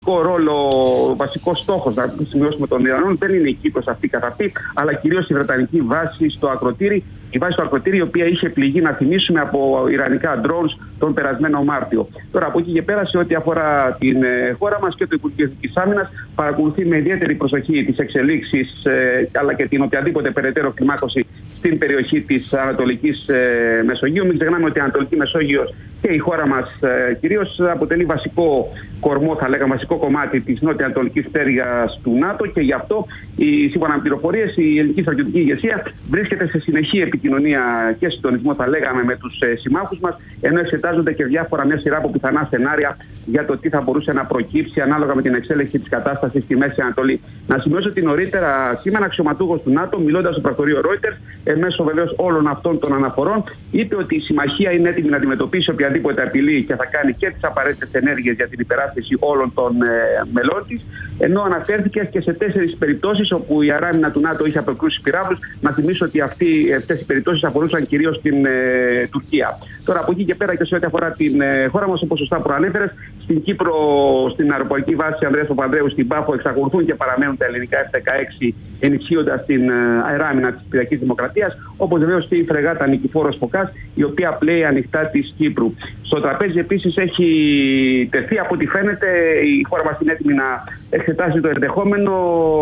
ρόλο, ο βασικός στόχος να σημειώσουμε των Ιρανών δεν είναι η Κύπρος αυτή καθ' αυτή, αλλά κυρίως η Βρετανική βάση στο Ακροτήρι. Η βάση στο Ακροτήρι, η οποία είχε πληγεί, να θυμίσουμε, από ιρανικά drones τον περασμένο Μάρτιο. Τώρα, από εκεί και πέρα, σε ό,τι αφορά την χώρα μας και το Υπουργείο Εθνικής Άμυνας, παρακολουθεί με ιδιαίτερη προσοχή τις εξελίξεις αλλά και την οποιαδήποτε περαιτέρω κλιμάκωση στην περιοχή της Ανατολικής Μεσογείου. Μην ξεχνάμε ότι η Ανατολική Μεσόγειος και η χώρα μας κυρίως αποτελεί βασικό κορμό, θα λέγαμε, βασικό κομμάτι της νότια-ανατολικής πτέρυγας του ΝΑΤΟ και γι' αυτό, σύμφωνα με πληροφορίες, η ελληνική στρατιωτική ηγεσία βρίσκεται σε συνεχή επικοινωνία και συντονισμό, θα λέγαμε, με τους συμμάχους μας, ενώ εξετάζονται και διάφορα μια σειρά από πιθανά σενάρια για το τι θα μπορούσε να προκύψει ανάλογα με την εξέλιξη της κατάστασης στη Μέση Ανατολή. Να σημειώσω ότι νωρίτερα σήμερα αξιωματούχος του ΝΑΤΟ, μιλώντας στο πρακτορείο Reuters, εν μέσω βεβαίως όλων αυτών των αναφορών, είπε ότι η συμμαχία είναι έτοιμη να αντιμετωπίσει οποιαδήποτε απειλή και θα κάνει και τις απαραίτητες ενέργειες για την υπεράσπιση όλων των μελών της, ενώ αναφέρθηκε και σε 4 περιπτώσεις όπου η αεράμινα του ΝΑΤΟ είχε απεκρούσει πυράβλους. Να θυμίσω ότι αυτές οι περιπτώσεις αφορούσαν κυρίως την Τουρκία. Τώρα, από εκεί και πέρα, και σε ό,τι αφορά την χώρα μας, όπως σωστά προανέφερες, στην Κύπρο, στην αεροπορική βάση Ανδρέας Παπανδρέου, στην Πάφο, εξακολουθούν και παραμένουν τα ελληνικά F-16, ενισχύοντας την αεράμινα της Κυπριακής Δημοκρατίας, όπως βεβαίως και η φρεγάτα Νικηφόρος Φωκάς, η οποία πλέει ανοιχτά της Κύπρου. Στο τραπέζι επίσης έχει τεθεί, από ό,τι φαίνεται, η χώρα μας είναι έτοιμη να εξετάσει το ενδεχόμενο,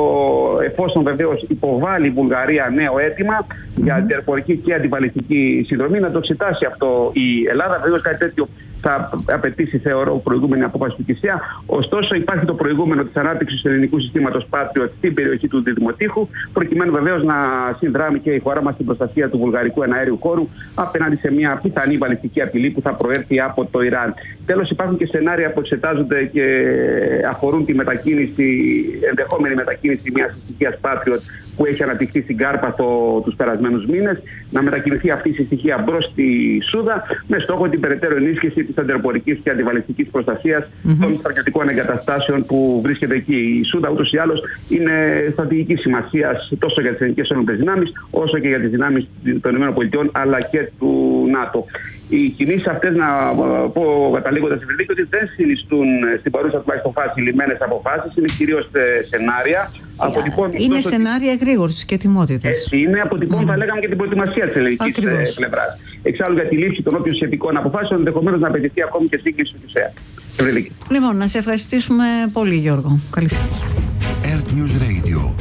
εφόσον βεβαίως υποβάλει η Βουλγαρία νέο αίτημα για αεροπορική και αντιβαλιστική συνδρομή, να το εξετάσει αυτό η Ελλάδα. Βεβαίως κάτι τέτοιο θα απαιτήσει, θεωρώ, προηγούμενη απόφαση του ΚΙΣΕΑ. Ωστόσο, υπάρχει το προηγούμενο της ανάπτυξης του ελληνικού συστήματος Patriot στην περιοχή του Δυτημοτύχου, προκειμένου βεβαίως να συνδράμει και η χώρα μας στην προστασία του βουλγαρικού εναέριου χώρου απέναντι σε μια πιθανή βαλιστική απειλή που θα προέρθει από το Ιράν. Τέλος, υπάρχουν και σενάρια που εξετάζονται και αφορούν τη ενδεχόμενη μετακίνηση μιας συστοιχίας Patriot που έχει αναπτυχθεί στην Κάρπαθο τους περασμένους μήνες, να μετακινηθεί αυτή η συστοιχία μπρος στη Σούδα, με στόχο την περαιτέρω ενίσχυση της αντιεροπορικής και αντιβαλιστικής προστασίας των στρατιωτικών εγκαταστάσεων που βρίσκεται εκεί. Η Σούδα, ούτως ή άλλως, είναι στρατηγικής σημασίας τόσο για τις ελληνικές ένοπλες δυνάμεις, όσο και για τις δυνάμεις των ΗΠΑ αλλά και του ΝΑΤΟ. Οι κινήσεις αυτές, να πω καταλήγοντας στη Βρυδίκη, ότι δεν συνιστούν στην παρούσα τουλάχιστον φάση λυμμένες αποφάσεις, είναι κυρίως σενάρια. Είναι σενάρια εγρήγορσης και ετοιμότητας. Είναι, αποτυπώνουν, θα λέγαμε, και την προετοιμασία της ελληνικής πλευράς. Εξάλλου, για τη λήψη των όποιων σχετικών αποφάσεων, ενδεχομένως να απαιτηθεί ακόμη και σύγκληση του ΚΙΣΕΑ. Λοιπόν, να σε ευχαριστήσουμε πολύ, Γιώργο. Καλή συνέχεια. Earth News Radio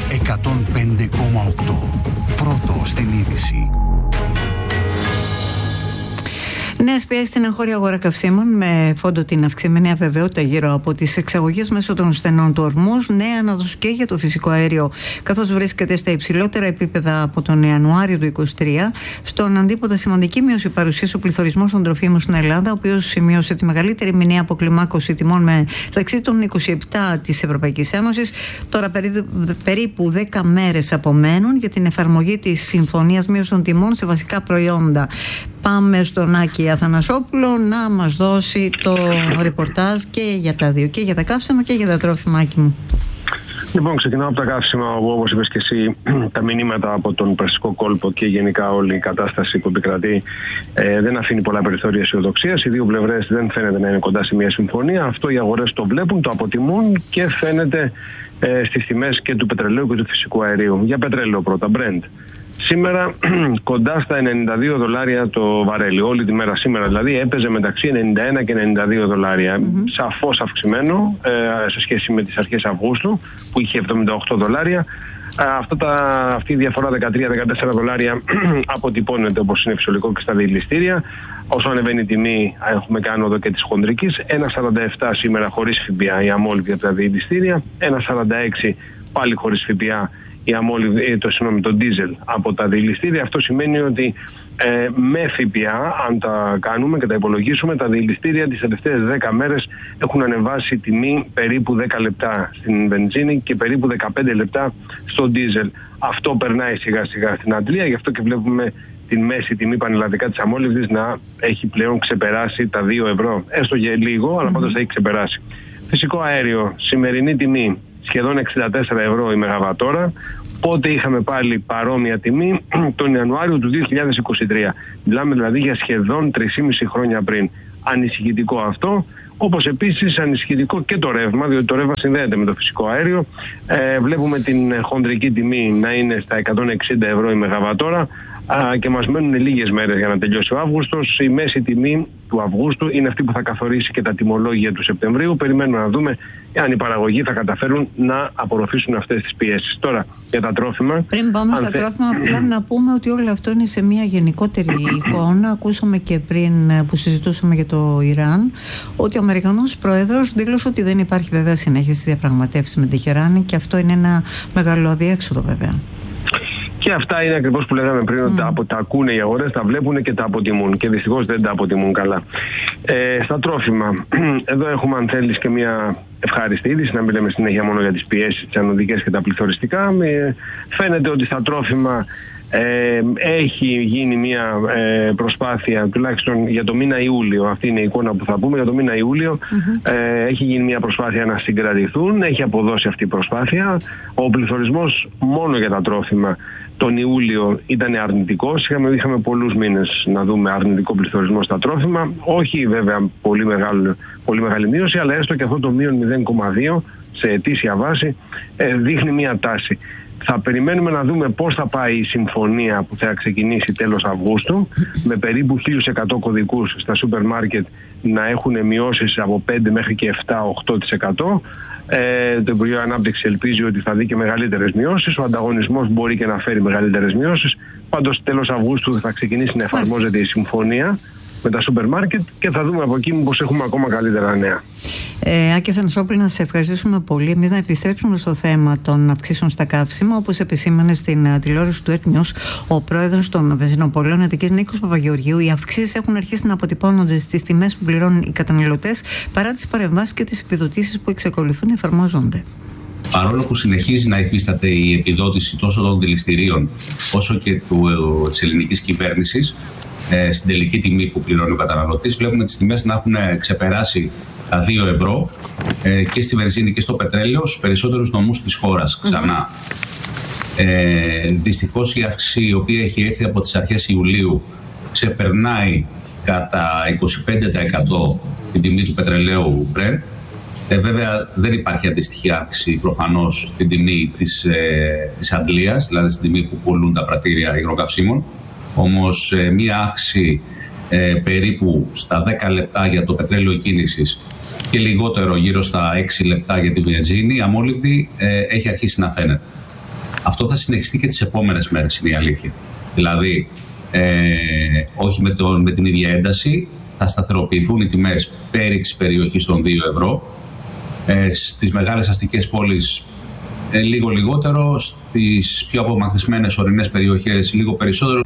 105,8. Πρώτο στην είδηση. Νέες πιέσεις στην εγχώρια αγορά καυσίμων, με φόντο την αυξημένη αβεβαιότητα γύρω από τις εξαγωγές μέσω των στενών του Ορμούζ. Νέα αναδόση και για το φυσικό αέριο, καθώς βρίσκεται στα υψηλότερα επίπεδα από τον Ιανουάριο του 2023. Στον αντίποδα, σημαντική μείωση παρουσίασε ο πληθωρισμός των τροφίμων στην Ελλάδα, ο οποίος σημείωσε τη μεγαλύτερη μηνιαία αποκλιμάκωση τιμών μεταξύ των 27 της Ευρωπαϊκής Ένωσης. Τώρα περίπου 10 μέρες απομένουν για την εφαρμογή της Συμφωνίας Μείωσης των Τιμών σε βασικά προϊόντα. Πάμε στον Άκη Αθανασόπουλο να μας δώσει το ρεπορτάζ και για τα δύο, και για τα καύσιμα και για τα τρόφιμα. Άκη μου. Λοιπόν, ξεκινάω από τα καύσιμα, όπου, όπως είπες και εσύ, τα μηνύματα από τον Περσικό κόλπο και γενικά όλη η κατάσταση που επικρατεί δεν αφήνει πολλά περιθώρια αισιοδοξίας. Οι δύο πλευρές δεν φαίνεται να είναι κοντά σε μια συμφωνία. Αυτό οι αγορές το βλέπουν, το αποτιμούν και φαίνεται στις τιμές και του πετρελαίου και του φυσικού αερίου. Για πετρέλαιο πρώτα, Brent. Σήμερα κοντά στα $92 το βαρέλι. Όλη τη μέρα σήμερα δηλαδή έπαιζε μεταξύ 91 και $92. Σαφώς αυξημένο σε σχέση με τις αρχές Αυγούστου που είχε $78. Αυτή η διαφορά $13-14 αποτυπώνεται, όπως είναι φυσιολογικό, και στα διελιστήρια. Όσο ανεβαίνει η τιμή, έχουμε κάνει εδώ και της χονδρικής. 1,47 σήμερα χωρίς ΦΠΑ η αμόλυβη από τα διελιστήρια. 1,46 πάλι χωρίς ΦΠΑ το ντίζελ από τα διελιστήρια. Αυτό σημαίνει ότι με ΦΠΑ, αν τα κάνουμε και τα υπολογίσουμε, τα διελιστήρια τις τελευταίες 10 μέρες έχουν ανεβάσει τιμή περίπου 10 λεπτά στην βενζίνη και περίπου 15 λεπτά στο ντίζελ. Αυτό περνάει σιγά σιγά στην Αντλία, γι' αυτό και βλέπουμε την μέση τιμή πανελλαδικά της αμόλυβδης να έχει πλέον ξεπεράσει τα 2 ευρώ. Έστω και λίγο, αλλά πάντως θα έχει ξεπεράσει. Φυσικό αέριο, σημερινή τιμή σχεδόν 64 ευρώ η μεγαβατόρα. Πότε είχαμε πάλι παρόμοια τιμή? Τον Ιανουάριο του 2023. Μιλάμε δηλαδή για σχεδόν 3,5 χρόνια πριν. Ανησυχητικό αυτό. Όπως επίσης ανησυχητικό και το ρεύμα, διότι το ρεύμα συνδέεται με το φυσικό αέριο. Βλέπουμε την χονδρική τιμή να είναι στα 160 ευρώ η Μεγαβατόρα και μας μένουν λίγες μέρες για να τελειώσει ο Αύγουστος. Η μέση τιμή του Αυγούστου είναι αυτή που θα καθορίσει και τα τιμολόγια του Σεπτεμβρίου. Περιμένουμε να δούμε αν οι παραγωγοί θα καταφέρουν να απορροφήσουν αυτές τις πιέσεις. Τώρα, για τα τρόφιμα. Πριν πάμε στα τρόφιμα, απλά να πούμε ότι όλο αυτό είναι σε μια γενικότερη εικόνα. Ακούσαμε και πριν που συζητούσαμε για το Ιράν ότι ο Αμερικανός Πρόεδρος δήλωσε ότι δεν υπάρχει βέβαια συνέχεια στις διαπραγματεύσεις με την Τεχεράνη και αυτό είναι ένα μεγάλο αδιέξοδο βέβαια. Και αυτά είναι ακριβώς που λέγαμε πριν, ότι τα ακούνε οι αγορές, τα βλέπουν και τα αποτιμούν. Και δυστυχώς δεν τα αποτιμούν καλά. Στα τρόφιμα, εδώ έχουμε, αν θέλεις, και μια ευχάριστη είδηση, να μην λέμε συνέχεια μόνο για τις πιέσεις, τις ανωδικές και τα πληθωριστικά. Φαίνεται ότι στα τρόφιμα έχει γίνει μια προσπάθεια, τουλάχιστον για το μήνα Ιούλιο, αυτή είναι η εικόνα που θα πούμε, για το μήνα Ιούλιο έχει γίνει μια προσπάθεια να συγκρατηθούν, έχει αποδώσει αυτή η προσπάθεια. Ο πληθωρισμός μόνο για τα τρόφιμα τον Ιούλιο ήταν αρνητικός, είχαμε πολλούς μήνες να δούμε αρνητικό πληθωρισμό στα τρόφιμα, όχι βέβαια πολύ μεγάλη μείωση, αλλά έστω και αυτό το μείον 0,2 σε ετήσια βάση δείχνει μια τάση. Θα περιμένουμε να δούμε πώς θα πάει η συμφωνία που θα ξεκινήσει τέλος Αυγούστου, με περίπου 1.100 κωδικούς στα σούπερ μάρκετ να έχουν μειώσεις από 5 μέχρι και 7-8%. Το Υπουργείο Ανάπτυξης ελπίζει ότι θα δει και μεγαλύτερες μειώσεις. Ο ανταγωνισμός μπορεί και να φέρει μεγαλύτερες μειώσεις. Πάντως τέλος Αυγούστου θα ξεκινήσει να εφαρμόζεται η συμφωνία με τα σούπερ μάρκετ και θα δούμε από εκεί πως έχουμε ακόμα καλύτερα νέα. Άκη Αθανασόπουλη, να σε ευχαριστήσουμε πολύ. Εμείς να επιστρέψουμε στο θέμα των αυξήσεων στα καύσιμα. Όπως επισήμανε στην τηλεόραση του Earth News ο πρόεδρος των βενζινοπολίων Αττικής, Νίκος Παπαγεωργίου, οι αυξήσεις έχουν αρχίσει να αποτυπώνονται στις τιμές που πληρώνουν οι καταναλωτές παρά τις παρεμβάσεις και τις επιδοτήσεις που εξακολουθούν να εφαρμόζονται. Παρόλο που συνεχίζει να υφίσταται η επιδότηση τόσο των δηληστηρίων όσο και της ελληνικής κυβέρνησης στην τελική τιμή που πληρώνει ο καταναλωτής, βλέπουμε τις τιμές να έχουν ξεπεράσει τα 2 ευρώ και στη βενζίνη και στο πετρέλαιο στους περισσότερους νομούς της χώρας ξανά. Δυστυχώς η αύξηση η οποία έχει έρθει από τις αρχές Ιουλίου ξεπερνάει κατά 25% την τιμή του πετρελαίου Brent. Βέβαια δεν υπάρχει αντίστοιχη αύξηση προφανώς στην τιμή της Αγγλίας, δηλαδή στην τιμή που πουλούν τα πρατήρια υγροκαυσίμων. Όμως μία αύξηση περίπου στα 10 λεπτά για το πετρέλαιο κίνησης και λιγότερο γύρω στα 6 λεπτά για τη βενζίνη αμόλυβδη έχει αρχίσει να φαίνεται. Αυτό θα συνεχιστεί και τις επόμενες μέρες, είναι η αλήθεια. Δηλαδή, όχι με την ίδια ένταση, θα σταθεροποιηθούν οι τιμές πέριξ περιοχής των 2 ευρώ. Στις μεγάλες αστικές πόλεις λίγο λιγότερο, στις πιο απομακρυσμένες ορεινές περιοχές λίγο περισσότερο.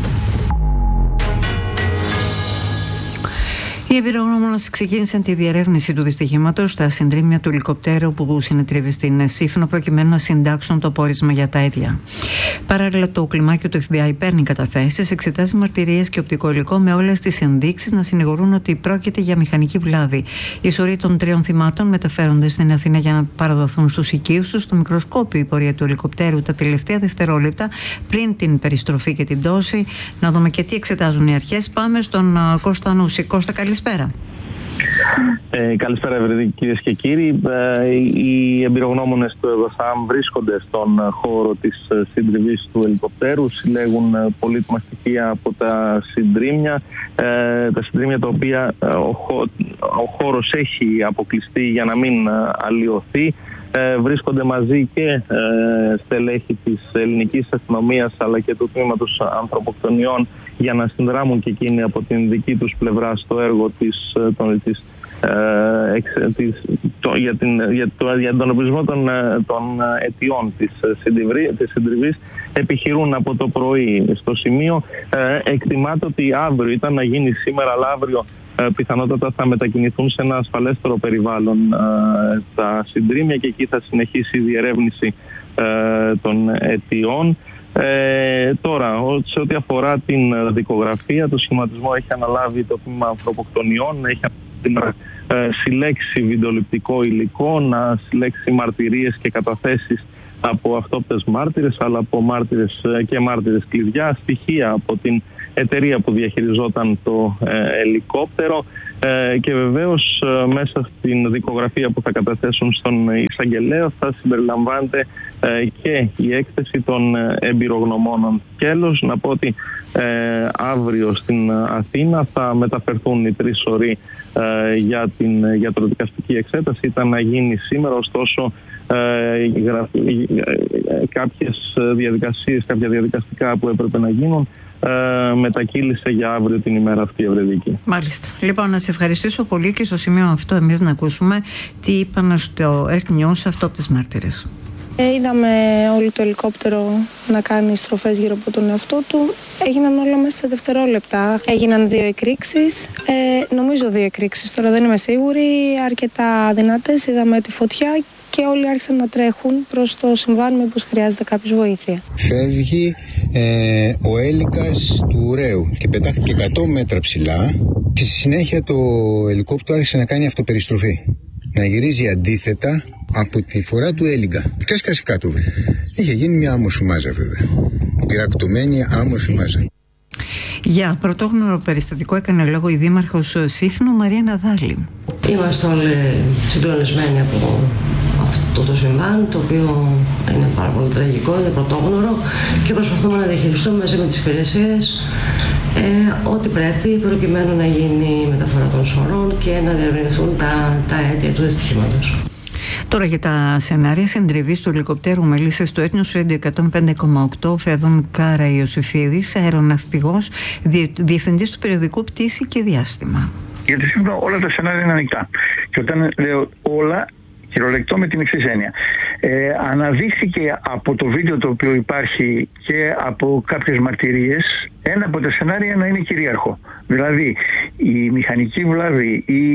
Οι εμπειρογνώμονες ξεκίνησαν τη διερεύνηση του δυστυχήματος στα συντρίμμια του ελικοπτέρου που συνετρίβει στην Σύφνο, προκειμένου να συντάξουν το πόρισμα για τα αίτια. Παράλληλα, το κλιμάκιο του FBI παίρνει καταθέσεις, εξετάζει μαρτυρίες και οπτικό υλικό με όλες τις ενδείξεις να συνηγορούν ότι πρόκειται για μηχανική βλάβη. Οι σωροί των 3 θυμάτων μεταφέρονται στην Αθήνα για να παραδοθούν στους οικείους τους. Στο μικροσκόπιο η πορεία του ελικοπτέρου τα τελευταία δευτερόλεπτα πριν την περιστροφή και την πτώση. Να δούμε και τι εξετάζουν οι αρχές. Πάμε στον Κώστα Νούση. Κώστα, καλησπέρα. Καλησπέρα, κυρίες και κύριοι. Οι εμπειρογνώμονες του ΕΔΟΣΑΜ βρίσκονται στον χώρο της συντριβής του ελικοπτέρου, συλλέγουν πολύτιμα στοιχεία από τα συντρίμμια, τα οποία ο χώρος έχει αποκλειστεί για να μην αλλοιωθεί. Βρίσκονται μαζί και στελέχη της ελληνικής αστυνομίας αλλά και του τμήματος ανθρωποκτονιών για να συνδράμουν και εκείνοι από την δική τους πλευρά στο έργο για τον οπλισμό των αιτιών της συντριβής. Επιχειρούν από το πρωί στο σημείο. Εκτιμάται ότι αύριο ήταν να γίνει σήμερα, αλλά αύριο πιθανότατα θα μετακινηθούν σε ένα ασφαλέστερο περιβάλλον τα συντρίμμια και εκεί θα συνεχίσει η διερεύνηση των αιτιών. Τώρα, σε ό,τι αφορά την δικογραφία, το σχηματισμό έχει αναλάβει το τμήμα ανθρωποκτονιών, έχει να συλλέξει βιντεοληπτικό υλικό, να συλλέξει μαρτυρίες και καταθέσεις από αυτόπτες μάρτυρες, αλλά από μάρτυρες και μάρτυρες κλειδιά, στοιχεία από την εταιρεία που διαχειριζόταν το ελικόπτερο. Και βεβαίως μέσα στην δικογραφία που θα καταθέσουν στον εισαγγελέα θα συμπεριλαμβάνεται και η έκθεση των εμπειρογνωμόνων. Σκέλος, να πω ότι αύριο στην Αθήνα θα μεταφερθούν οι 3 οροί για την γιατροδικαστική εξέταση. Ήταν να γίνει σήμερα, ωστόσο κάποια διαδικαστικά που έπρεπε να γίνουν μετακύλησε για αύριο την ημέρα αυτή η Ευρεδική. Μάλιστα. Λοιπόν, να σε ευχαριστήσω πολύ και στο σημείο αυτό εμείς να ακούσουμε τι είπαν στο Earth News αυτό από τις μάρτυρες. Είδαμε όλο το ελικόπτερο να κάνει στροφές γύρω από τον εαυτό του. Έγιναν όλα μέσα σε δευτερόλεπτα. Έγιναν 2 εκρήξεις. Νομίζω 2 εκρήξεις, τώρα δεν είμαι σίγουρη. Αρκετά δυνατές. Είδαμε τη φωτιά και όλοι άρχισαν να τρέχουν προς το συμβάν μήπως χρειάζεται κάποιος βοήθεια. Φεύγει ο έλικας του ουρέου και πετάχτηκε 100 μέτρα ψηλά και στη συνέχεια το ελικόπτερο άρχισε να κάνει αυτοπεριστροφή. Να γυρίζει αντίθετα από τη φορά του έλιγκα. Και έσκασε κάτω. Είχε γίνει μια άμμορφη μάζα βέβαια. Πυρακτωμένη άμμορφη μάζα. Για πρωτόγνωρο περιστατικό έκανε λόγο η Δήμαρχος Σύφνου Μαρία Ναδάλη. Είμαστε όλοι συγκλονισμένοι από αυτό το συμβάν, το οποίο είναι πάρα πολύ τραγικό, είναι πρωτόγνωρο και προσπαθούμε να διαχειριστούμε μέσα με τις υπηρεσίες ό,τι πρέπει προκειμένου να γίνει η μεταφορά των σωρών και να διερευνηθούν τα αίτια του δυστυχήματος. Τώρα για τα σενάρια συντριβής του ελικοπτέρου μελίσσες στο Έθνος Radio 105,8, Φεδόν Κάρα Ιωσήφιδης, αεροναυπηγός, διευθυντής του περιοδικού Πτήση και Διάστημα. Γιατί σύμφωνα όλα τα σενάρια είναι ανοιχτά. Και όταν λέω όλα, κυριολεκτό με την εξής έννοια. Αναδείχθηκε από το βίντεο το οποίο υπάρχει και από κάποιες μαρτυρίες ένα από τα σενάρια να είναι κυρίαρχο. Δηλαδή η μηχανική βλάβη ή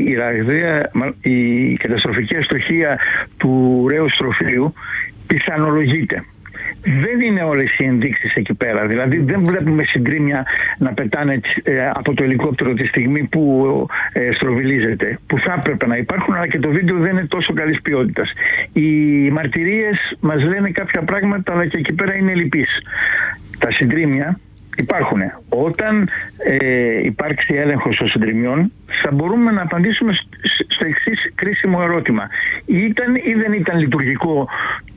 η καταστροφική αστοχία του ουραίου στροφείου πιθανολογείται. Δεν είναι όλες οι ενδείξεις εκεί πέρα. Δηλαδή δεν βλέπουμε συντρίμμια να πετάνε από το ελικόπτερο τη στιγμή που στροβιλίζεται, που θα έπρεπε να υπάρχουν, αλλά και το βίντεο δεν είναι τόσο καλής ποιότητας. Οι μαρτυρίες μας λένε κάποια πράγματα, αλλά και εκεί πέρα είναι λυπής. Τα συντρίμμια υπάρχουν. Όταν υπάρξει έλεγχος των συντριμιών, θα μπορούμε να απαντήσουμε στο εξής κρίσιμο ερώτημα. Ήταν ή δεν ήταν λειτουργικό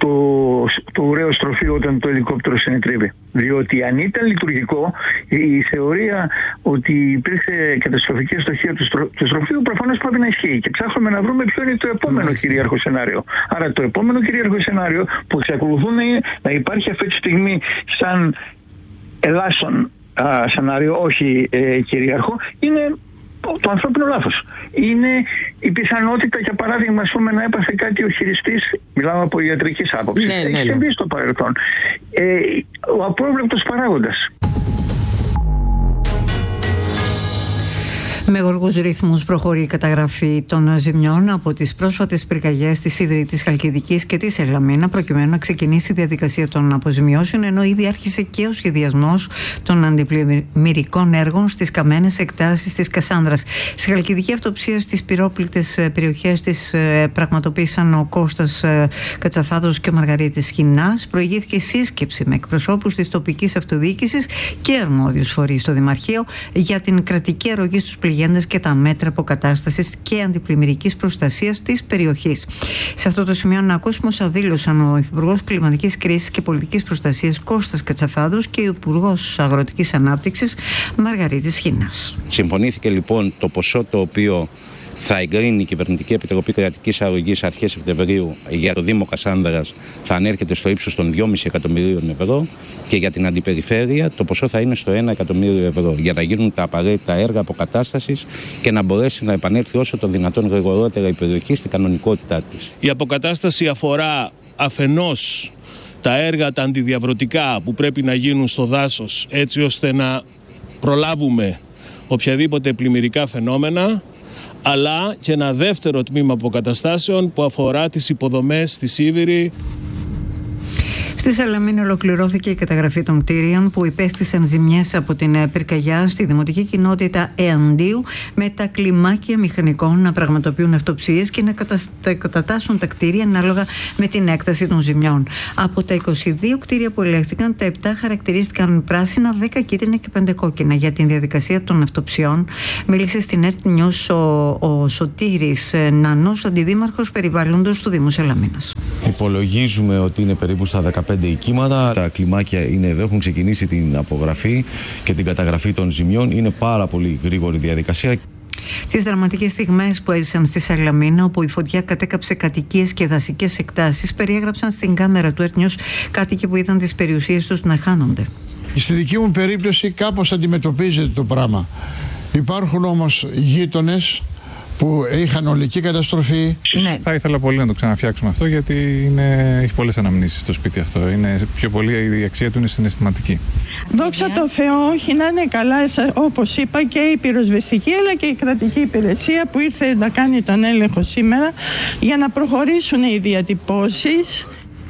το ουραίο στροφείο όταν το ελικόπτερο συνετρίβει? Διότι αν ήταν λειτουργικό, η θεωρία ότι υπήρξε καταστροφική αστοχία του στροφείου προφανώς πρέπει να ισχύει. Και ψάχνουμε να βρούμε ποιο είναι το επόμενο κυρίαρχο σενάριο. Άρα το επόμενο κυρίαρχο σενάριο που εξακολουθούν να υπάρχει αυτή τη στιγμή σαν ελάσσον σενάριο, όχι κυρίαρχο, είναι το ανθρώπινο λάθος. Είναι η πιθανότητα, για παράδειγμα, να έπαθε κάτι ο χειριστής, μιλάω από ιατρικής άποψης, έχει συμβεί στο παρελθόν. Ο απρόβλεπτος παράγοντας. Με γοργούς ρυθμούς προχωρεί η καταγραφή των ζημιών από τις πρόσφατες πυρκαγιές της Σίδηρη, της Χαλκιδικής και της Ελαμίνα, προκειμένου να ξεκινήσει η διαδικασία των αποζημιώσεων, ενώ ήδη άρχισε και ο σχεδιασμός των αντιπλημμυρικών έργων στις καμένες εκτάσεις της Κασάνδρας. Στη Χαλκιδική αυτοψία στις πυρόπληκτες περιοχές της πραγματοποίησαν ο Κώστας Κατσαφάδος και ο Μαργαρίτης Χινάς. Προηγήθηκε σύσκεψη με εκπροσώπους της τοπικής αυτοδιοίκησης και αρμόδιους φορείς στο Δημαρχείο για την κρατική αρρωγή στους πληγέντες και τα μέτρα αποκατάστασης και αντιπλημμυρικής προστασίας της περιοχής. Σε αυτό το σημείο να ακούσουμε όσα δήλωσαν ο Υπουργός Κλιματικής Κρίσης και Πολιτικής Προστασίας Κώστας Κατσαφάδος και ο Υπουργός Αγροτικής Ανάπτυξης Μαργαρίτης Χίνας. Συμφωνήθηκε λοιπόν το ποσό το οποίο θα εγκρίνει η Κυβερνητική Επιτροπή Κρατικής Αρρωγής αρχές Σεπτεμβρίου για το Δήμο Κασάνδρας, θα ανέρχεται στο ύψος των 2,5 εκατομμυρίων ευρώ, και για την αντιπεριφέρεια το ποσό θα είναι στο 1 εκατομμύριο ευρώ, για να γίνουν τα απαραίτητα έργα αποκατάστασης και να μπορέσει να επανέλθει όσο το δυνατόν γρηγορότερα η περιοχή στην κανονικότητά της. Η αποκατάσταση αφορά αφενός τα έργα τα αντιδιαβρωτικά που πρέπει να γίνουν στο δάσος, έτσι ώστε να προλάβουμε οποιαδήποτε πλημμυρικά φαινόμενα, αλλά και ένα δεύτερο τμήμα αποκαταστάσεων που αφορά τις υποδομές στη Σίδηρη. Στη Σαλαμίνα ολοκληρώθηκε η καταγραφή των κτίριων που υπέστησαν ζημιές από την πυρκαγιά στη δημοτική κοινότητα Εαντίου, με τα κλιμάκια μηχανικών να πραγματοποιούν αυτοψίες και να κατατάσσουν τα κτίρια ανάλογα με την έκταση των ζημιών. Από τα 22 κτίρια που ελέγχθηκαν, τα 7 χαρακτηρίστηκαν πράσινα, 10 κίτρινα και 5 κόκκινα. Για την διαδικασία των αυτοψιών μίλησε στην Earth News ο Σωτήρης Νάνος, αντιδήμαρχος περιβάλλοντος του Δήμου Σαλαμίνας. Υπολογίζουμε ότι είναι περίπου στα 15 οικήματα. Τα κλιμάκια είναι εδώ, έχουν ξεκινήσει την απογραφή και την καταγραφή των ζημιών. Είναι πάρα πολύ γρήγορη διαδικασία. Τις δραματικές στιγμές που έζησαν στη Σαλαμίνα, όπου η φωτιά κατέκαψε κατοικίες και δασικές εκτάσεις, περιέγραψαν στην κάμερα του Earth News κάτοικοι που είδαν τις περιουσίες τους να χάνονται. Στη δική μου περίπτωση κάπως αντιμετωπίζεται το πράγμα. Υπάρχουν όμως γείτονες που είχαν ολική καταστροφή. Ναι. Θα ήθελα πολύ να το ξαναφτιάξουμε αυτό, γιατί έχει πολλές αναμνήσεις το σπίτι αυτό. Είναι πιο πολύ, η αξία του είναι συναισθηματική. Δόξα τω Θεώ, όχι να είναι καλά, όπως είπα, και η πυροσβεστική αλλά και η κρατική υπηρεσία που ήρθε να κάνει τον έλεγχο σήμερα για να προχωρήσουν οι διατυπώσεις.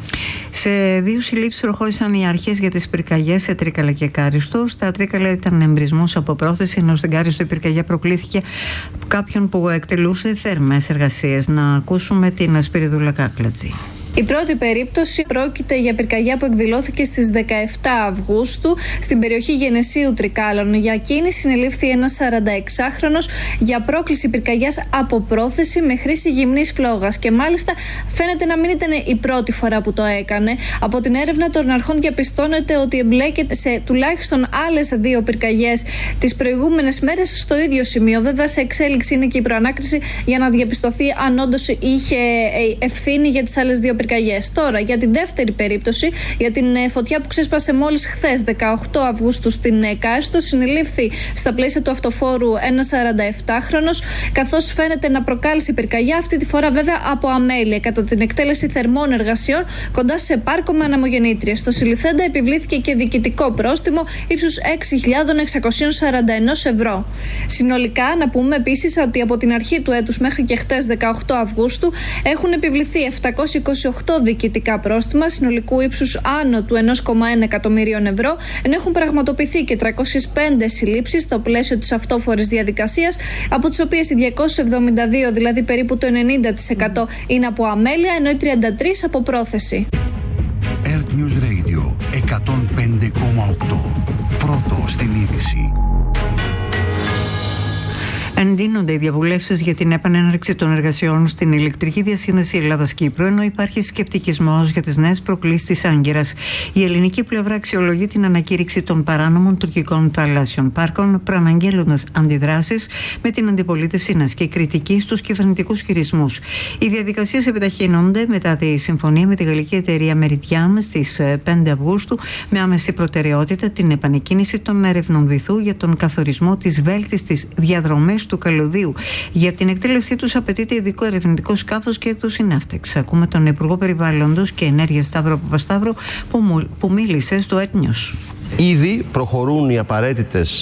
Σε 2 συλλήψεις προχώρησαν οι αρχές για τις πυρκαγιές σε Τρίκαλα και Κάριστο. Στα Τρίκαλα ήταν εμπρισμός από πρόθεση, ενώ στην Κάριστο η πυρκαγιά προκλήθηκε κάποιον που εκτελούσε θέρμες εργασίες. Να ακούσουμε την Σπυριδούλα Κάκλατζη. Η πρώτη περίπτωση πρόκειται για πυρκαγιά που εκδηλώθηκε στις 17 Αυγούστου στην περιοχή Γενεσίου Τρικάλων. Για κίνηση συνελήφθη ένας 46χρονος για πρόκληση πυρκαγιάς από πρόθεση με χρήση γυμνής φλόγας. Και μάλιστα φαίνεται να μην ήταν η πρώτη φορά που το έκανε. Από την έρευνα των αρχών διαπιστώνεται ότι εμπλέκεται σε τουλάχιστον άλλες 2 πυρκαγιές τις προηγούμενες μέρες στο ίδιο σημείο. Βέβαια, σε εξέλιξη είναι και η προανάκριση για να διαπιστωθεί αν όντως είχε ευθύνη για τις άλλες 2 πυρκαγιές. Τώρα, για την δεύτερη περίπτωση, για την φωτιά που ξέσπασε μόλις χθες, 18 Αυγούστου στην Κάριστο, συνελήφθη στα πλαίσια του αυτοφόρου ένας 47χρονος, καθώς φαίνεται να προκάλεσε πυρκαγιά, αυτή τη φορά βέβαια από αμέλεια, κατά την εκτέλεση θερμών εργασιών κοντά σε πάρκο με αναμογεννήτριες. Στο συλληφθέντα επιβλήθηκε και διοικητικό πρόστιμο ύψους 6.641 ευρώ. Συνολικά, να πούμε επίσης ότι από την αρχή του έτους μέχρι και χθες, 18 Αυγούστου, έχουν επιβληθεί 728 διοικητικά πρόστιμα συνολικού ύψους άνω του 1,1 εκατομμυρίων ευρώ, ενώ έχουν πραγματοποιηθεί και 305 συλλήψεις στο πλαίσιο της αυτόφορης διαδικασίας, από τις οποίες οι 272, δηλαδή περίπου το 90%, είναι από αμέλεια, ενώ οι 33 από πρόθεση. Earth News Radio 105,8. Πρώτο στην είδηση. Εντείνονται οι διαβουλεύσεις για την επανέναρξη των εργασιών στην ηλεκτρική διασύνδεση Ελλάδας-Κύπρου, ενώ υπάρχει σκεπτικισμός για τις νέες προκλήσεις της Άγκυρας. Η ελληνική πλευρά αξιολογεί την ανακήρυξη των παράνομων τουρκικών θαλάσσιων πάρκων, προαναγγέλλοντας αντιδράσεις, με την αντιπολίτευση να ασκεί κριτική στους κυβερνητικούς χειρισμούς. Οι διαδικασίες επιταχύνονται μετά τη συμφωνία με τη γαλλική εταιρεία Meridiam στις 5 Αυγούστου, με άμεση προτεραιότητα την επανεκκίνηση των ερευνών βυθού για τον καθορισμό της βέλτιστης διαδρομής του Καλωδίου. Για την εκτέλεσή τους απαιτείται ειδικό ερευνητικό σκάφος και το Συνάφτεξ. Ακούμε τον Υπουργό Περιβάλλοντος και Ενέργειας Σταύρο Παπασταύρο που μίλησε στο Earth News. Ήδη προχωρούν οι απαραίτητες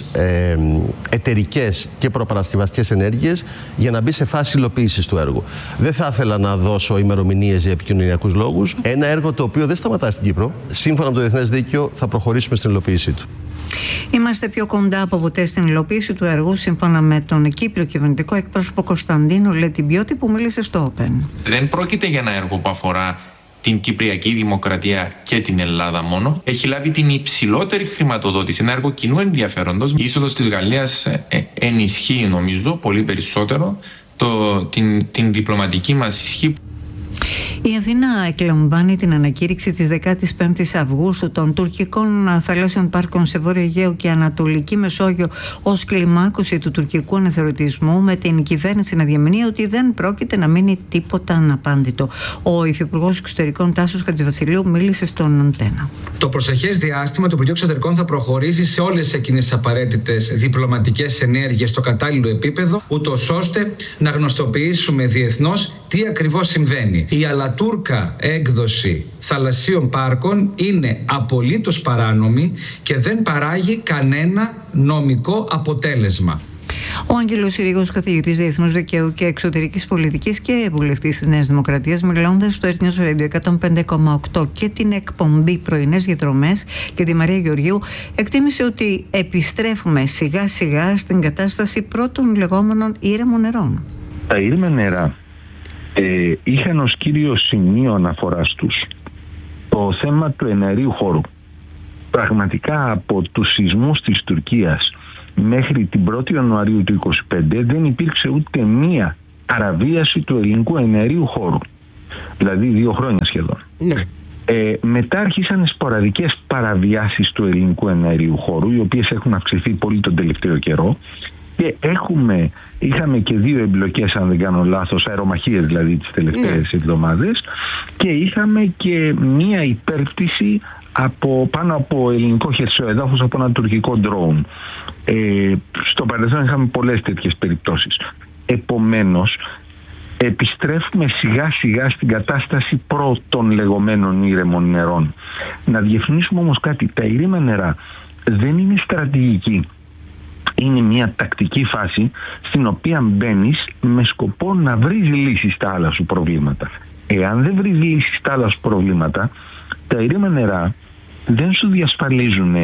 εταιρικές και προπαρασκευαστικές ενέργειες για να μπει σε φάση υλοποίησης του έργου. Δεν θα ήθελα να δώσω ημερομηνίες για επικοινωνιακούς λόγους. Ένα έργο το οποίο δεν σταματάει στην Κύπρο. Σύμφωνα με το διεθνές δίκαιο, θα προχωρήσουμε στην υλοποίησή του. Είμαστε πιο κοντά από ποτέ στην υλοποίηση του έργου, σύμφωνα με τον Κύπριο κυβερνητικό εκπρόσωπο Κωνσταντίνο Λετιμπιώτη, που μίλησε στο Open. Δεν πρόκειται για ένα έργο που αφορά την Κυπριακή Δημοκρατία και την Ελλάδα μόνο. Έχει λάβει την υψηλότερη χρηματοδότηση, ένα έργο κοινού ενδιαφέροντος. Η είσοδος της Γαλλίας ενισχύει, νομίζω, πολύ περισσότερο την διπλωματική μας ισχύ. Η Αθήνα εκλαμβάνει την ανακήρυξη της 15ης Αυγούστου των τουρκικών θαλάσσιων πάρκων σε Βόρειο Αιγαίο και Ανατολική Μεσόγειο ως κλιμάκωση του τουρκικού αναθεωρητισμού, με την κυβέρνηση να διαμηνύει ότι δεν πρόκειται να μείνει τίποτα αναπάντητο. Ο Υφυπουργός Εξωτερικών Τάσος Χατζηβασιλείου μίλησε στον Αντένα. Το προσεχές διάστημα το Υπουργείο Εξωτερικών θα προχωρήσει σε όλες εκείνες τις απαραίτητες διπλωματικές ενέργειες στο κατάλληλο επίπεδο, ούτως ώστε να γνωστοποιήσουμε διεθνώς τι ακριβώς συμβαίνει. Η αλατούρκα έκδοση θαλασσίων πάρκων είναι απολύτως παράνομη και δεν παράγει κανένα νομικό αποτέλεσμα. Ο Άγγελος Συρίγος, καθηγητής Διεθνούς Δικαίου και Εξωτερικής Πολιτικής και βουλευτής της Νέας Δημοκρατίας, μιλώντας στο Earth News Radio 105,8 και την εκπομπή Πρωινές Διαδρομές και τη Μαρία Γεωργίου, εκτίμησε ότι επιστρέφουμε σιγά σιγά στην κατάσταση πρώτων λεγόμενων ήρεμων νερών. Τα ήρεμα νερά είχαν ως κύριο σημείο αναφοράς τους το θέμα του εναερίου χώρου. Πραγματικά από τους σεισμούς της Τουρκίας μέχρι την 1η Ιανουαρίου του 2025 δεν υπήρξε ούτε μία παραβίαση του ελληνικού εναερίου χώρου. Δηλαδή 2 χρόνια σχεδόν. Ναι. Μετά άρχισαν σποραδικές παραβιάσεις του ελληνικού εναερίου χώρου, οι οποίες έχουν αυξηθεί πολύ τον τελευταίο καιρό, και είχαμε και 2 εμπλοκές, αν δεν κάνω λάθος, αερομαχίες δηλαδή τις τελευταίες εβδομάδες, και είχαμε και μία υπέρπτυση πάνω από ελληνικό χερσαίο έδαφος από ένα τουρκικό drone. Στο παρελθόν είχαμε πολλές τέτοιες περιπτώσεις. Επομένως, επιστρέφουμε σιγά σιγά στην κατάσταση πρώτων λεγόμενων ήρεμων νερών. Να διευκρινίσουμε όμως κάτι: τα ήρεμα νερά δεν είναι στρατηγική. Είναι μια τακτική φάση στην οποία μπαίνεις με σκοπό να βρεις λύσεις στα άλλα σου προβλήματα. Εάν δεν βρεις λύσεις στα άλλα σου προβλήματα, τα ήρεμα νερά δεν σου διασφαλίζουν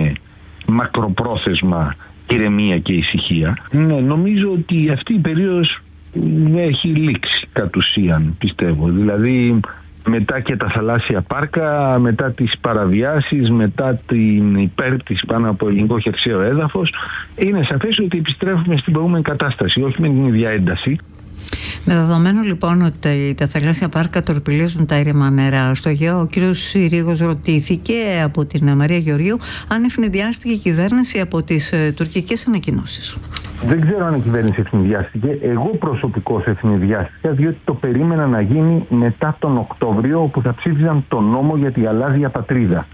μακροπρόθεσμα ηρεμία και ησυχία. Ναι, νομίζω ότι αυτή η περίοδος έχει λήξει κατ' ουσίαν, πιστεύω. Δηλαδή μετά και τα θαλάσσια πάρκα, μετά τις παραβιάσεις, μετά την υπέρπτυση πάνω από ελληνικό χερσαίο έδαφος, είναι σαφές ότι επιστρέφουμε στην προηγούμενη κατάσταση, όχι με την ίδια ένταση. Με δεδομένο λοιπόν ότι τα θαλάσσια πάρκα τορπιλίζουν τα ήρεμα νερά στο Αιγαίο, ο κύριος Συρίγος ρωτήθηκε από την Μαρία Γεωργίου αν ευνηδιάστηκε η κυβέρνηση από τις τουρκικές ανακοινώσεις. Δεν ξέρω αν η κυβέρνηση ευνηδιάστηκε. Εγώ προσωπικώς ευνηδιάστηκα, διότι το περίμενα να γίνει μετά τον Οκτώβριο, όπου θα ψήφιζαν τον νόμο για τη γαλάζια πατρίδα.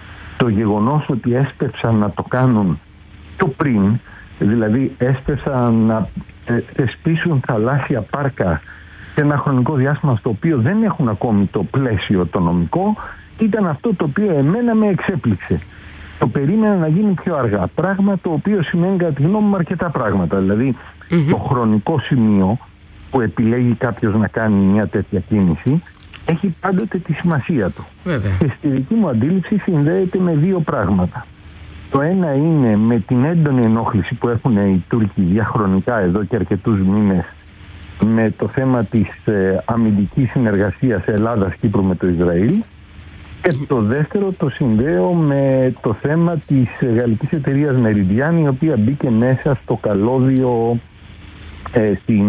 Το γεγονός ότι έσπευσαν να το κάνουν πιο πριν, δηλαδή έσπευσαν να θεσπίσουν θαλάσσια πάρκα σε ένα χρονικό διάστημα στο οποίο δεν έχουν ακόμη το πλαίσιο το νομικό, ήταν αυτό το οποίο εμένα με εξέπληξε. Το περίμενα να γίνει πιο αργά. Πράγμα το οποίο σημαίνει κατά τη γνώμη μου αρκετά πράγματα. Δηλαδή το χρονικό σημείο που επιλέγει κάποιος να κάνει μια τέτοια κίνηση έχει πάντοτε τη σημασία του. Βέβαια. Και στη δική μου αντίληψη συνδέεται με 2 πράγματα. Το ένα είναι με την έντονη ενόχληση που έχουν οι Τούρκοι διαχρονικά εδώ και αρκετούς μήνες με το θέμα της αμυντικής συνεργασίας Ελλάδας-Κύπρου με το Ισραήλ, και το δεύτερο το συνδέω με το θέμα της γαλλικής εταιρείας Meridian, η οποία μπήκε μέσα στο καλώδιο, στην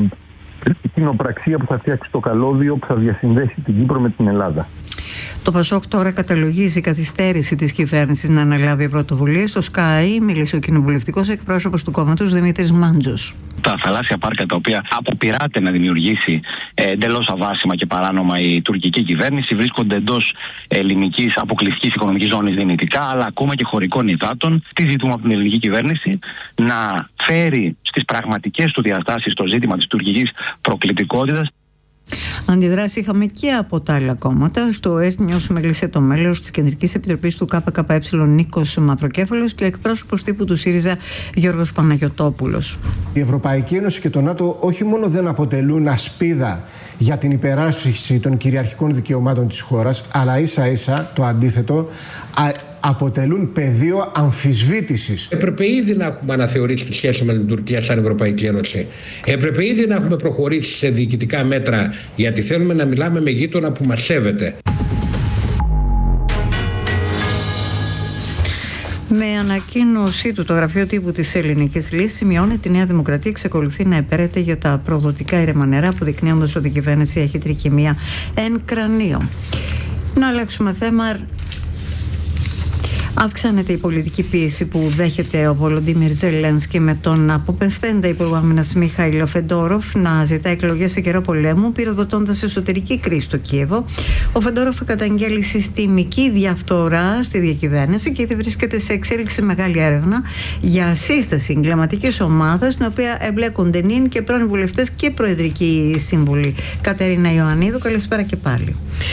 κοινοπραξία που θα φτιάξει το καλώδιο που θα διασυνδέσει την Κύπρο με την Ελλάδα. Το Πασόκ τώρα καταλογίζει καθυστέρηση της κυβέρνησης να αναλάβει πρωτοβουλίες. Στο Sky μίλησε ο κοινοβουλευτικός εκπρόσωπος του κόμματος Δημήτρης Μάντζος. Τα θαλάσσια πάρκα τα οποία αποπειράται να δημιουργήσει εντελώς αβάσιμα και παράνομα η τουρκική κυβέρνηση βρίσκονται εντός ελληνικής αποκλειστικής οικονομικής ζώνης δυνητικά, αλλά ακόμα και χωρικών υδάτων. Τι ζητούμε από την ελληνική κυβέρνηση? Να φέρει στις πραγματικές του διαστάσεις το ζήτημα της τουρκικής προκλητικότητας. Αντιδράσει είχαμε και από τα άλλα κόμματα. Στο Earth News μίλησε το μέλος της Κεντρικής Επιτροπής του ΚΚΕ Νίκος Μαυροκέφαλος και ο εκπρόσωπος τύπου του ΣΥΡΙΖΑ Γιώργος Παναγιωτόπουλος. Η Ευρωπαϊκή Ένωση και το ΝΑΤΟ όχι μόνο δεν αποτελούν ασπίδα για την υπεράσπιση των κυριαρχικών δικαιωμάτων της χώρας, αλλά ίσα ίσα το αντίθετο, αποτελούν πεδίο αμφισβήτησης. Έπρεπε ήδη να έχουμε αναθεωρήσει τη σχέση με την Τουρκία σαν Ευρωπαϊκή Ένωση. Έπρεπε ήδη να έχουμε προχωρήσει σε διοικητικά μέτρα, γιατί θέλουμε να μιλάμε με γείτονα που μας σέβεται. Με ανακοίνωσή του, το γραφείο τύπου της Ελληνικής Λύσης σημειώνει ότι η Νέα Δημοκρατία εξακολουθεί να επέρεται για τα προδοτικά ήρεμα νερά, που δεικνύοντας ότι η κυβέρνηση έχει τρικυμία εν κρανίο. Να αλλάξουμε θέμα. Αυξάνεται η πολιτική πίεση που δέχεται ο Βολοντίμιρ Ζελένσκι με τον αποπευθέντα Υπουργό Άμυνας Μιχαήλ Φεντόροφ να ζητά εκλογές σε καιρό πολέμου, πυροδοτώντας εσωτερική κρίση στο Κίεβο. Ο Φεντόροφ καταγγέλει συστημική διαφθορά στη διακυβέρνηση και ήδη βρίσκεται σε εξέλιξη μεγάλη έρευνα για σύσταση εγκληματικής ομάδας, στην οποία εμπλέκονται νυν και πρώην βουλευτές και προεδρικοί σύμβουλοι. Κατερίνα Ιωαννίδου, καλησπέρα και πάλι.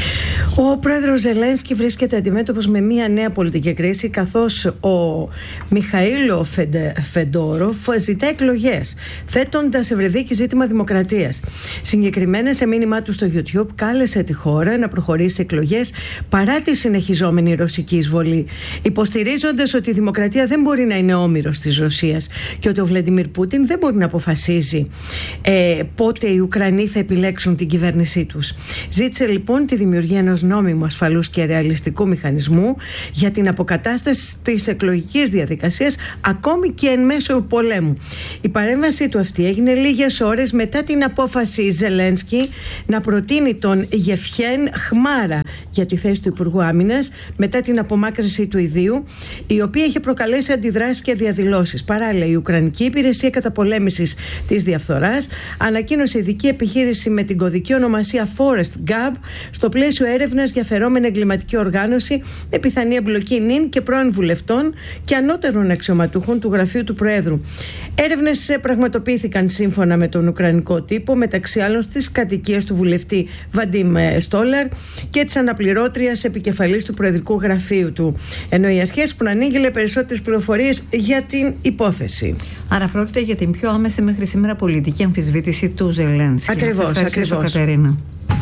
Ο πρόεδρος Ζελένσκι βρίσκεται αντιμέτωπος με μια νέα πολιτική κρίση, καθώς ο Μιχαήλο Φεντόροφ ζητά εκλογές, θέτοντας ευρεδίκη ζήτημα δημοκρατίας. Συγκεκριμένα, σε μήνυμά του στο YouTube, κάλεσε τη χώρα να προχωρήσει σε εκλογές παρά τη συνεχιζόμενη ρωσική εισβολή, υποστηρίζοντας ότι η δημοκρατία δεν μπορεί να είναι όμηρος της Ρωσίας και ότι ο Βλαντιμίρ Πούτιν δεν μπορεί να αποφασίζει πότε οι Ουκρανοί θα επιλέξουν την κυβέρνησή τους. Ζήτησε λοιπόν τη δημιουργία ενός νόμιμου, ασφαλούς και ρεαλιστικού μηχανισμού για την αποκατάσταση της εκλογικής διαδικασίας, ακόμη και εν μέσω πολέμου. Η παρέμβασή του αυτή έγινε λίγες ώρες μετά την απόφαση Ζελένσκι να προτείνει τον Γεφιέν Χμάρα για τη θέση του Υπουργού Άμυνας, μετά την απομάκρυνση του ιδίου, η οποία είχε προκαλέσει αντιδράσεις και διαδηλώσεις. Παράλληλα, η Ουκρανική Υπηρεσία Καταπολέμησης της Διαφθοράς ανακοίνωσε ειδική επιχείρηση με την κωδική ονομασία Forest Gab στο πλαίσιο έρευνας για φερόμενη εγκληματική οργάνωση με πιθανή εμπλοκή νυν και πρώην βουλευτών και ανώτερων αξιωματούχων του γραφείου του Προέδρου. Έρευνες πραγματοποιήθηκαν σύμφωνα με τον Ουκρανικό τύπο, μεταξύ άλλων στις κατοικίες του βουλευτή Βαντίμ Στόλαρ και της αναπληρώτριας επικεφαλής του Προεδρικού Γραφείου του, ενώ οι αρχές που ανήγγειλε περισσότερες πληροφορίες για την υπόθεση. Άρα πρόκειται για την πιο άμεση μέχρι σήμερα πολιτική αμφισβήτηση του Ζελένσκι. Ακριβώς. Κατερίνα.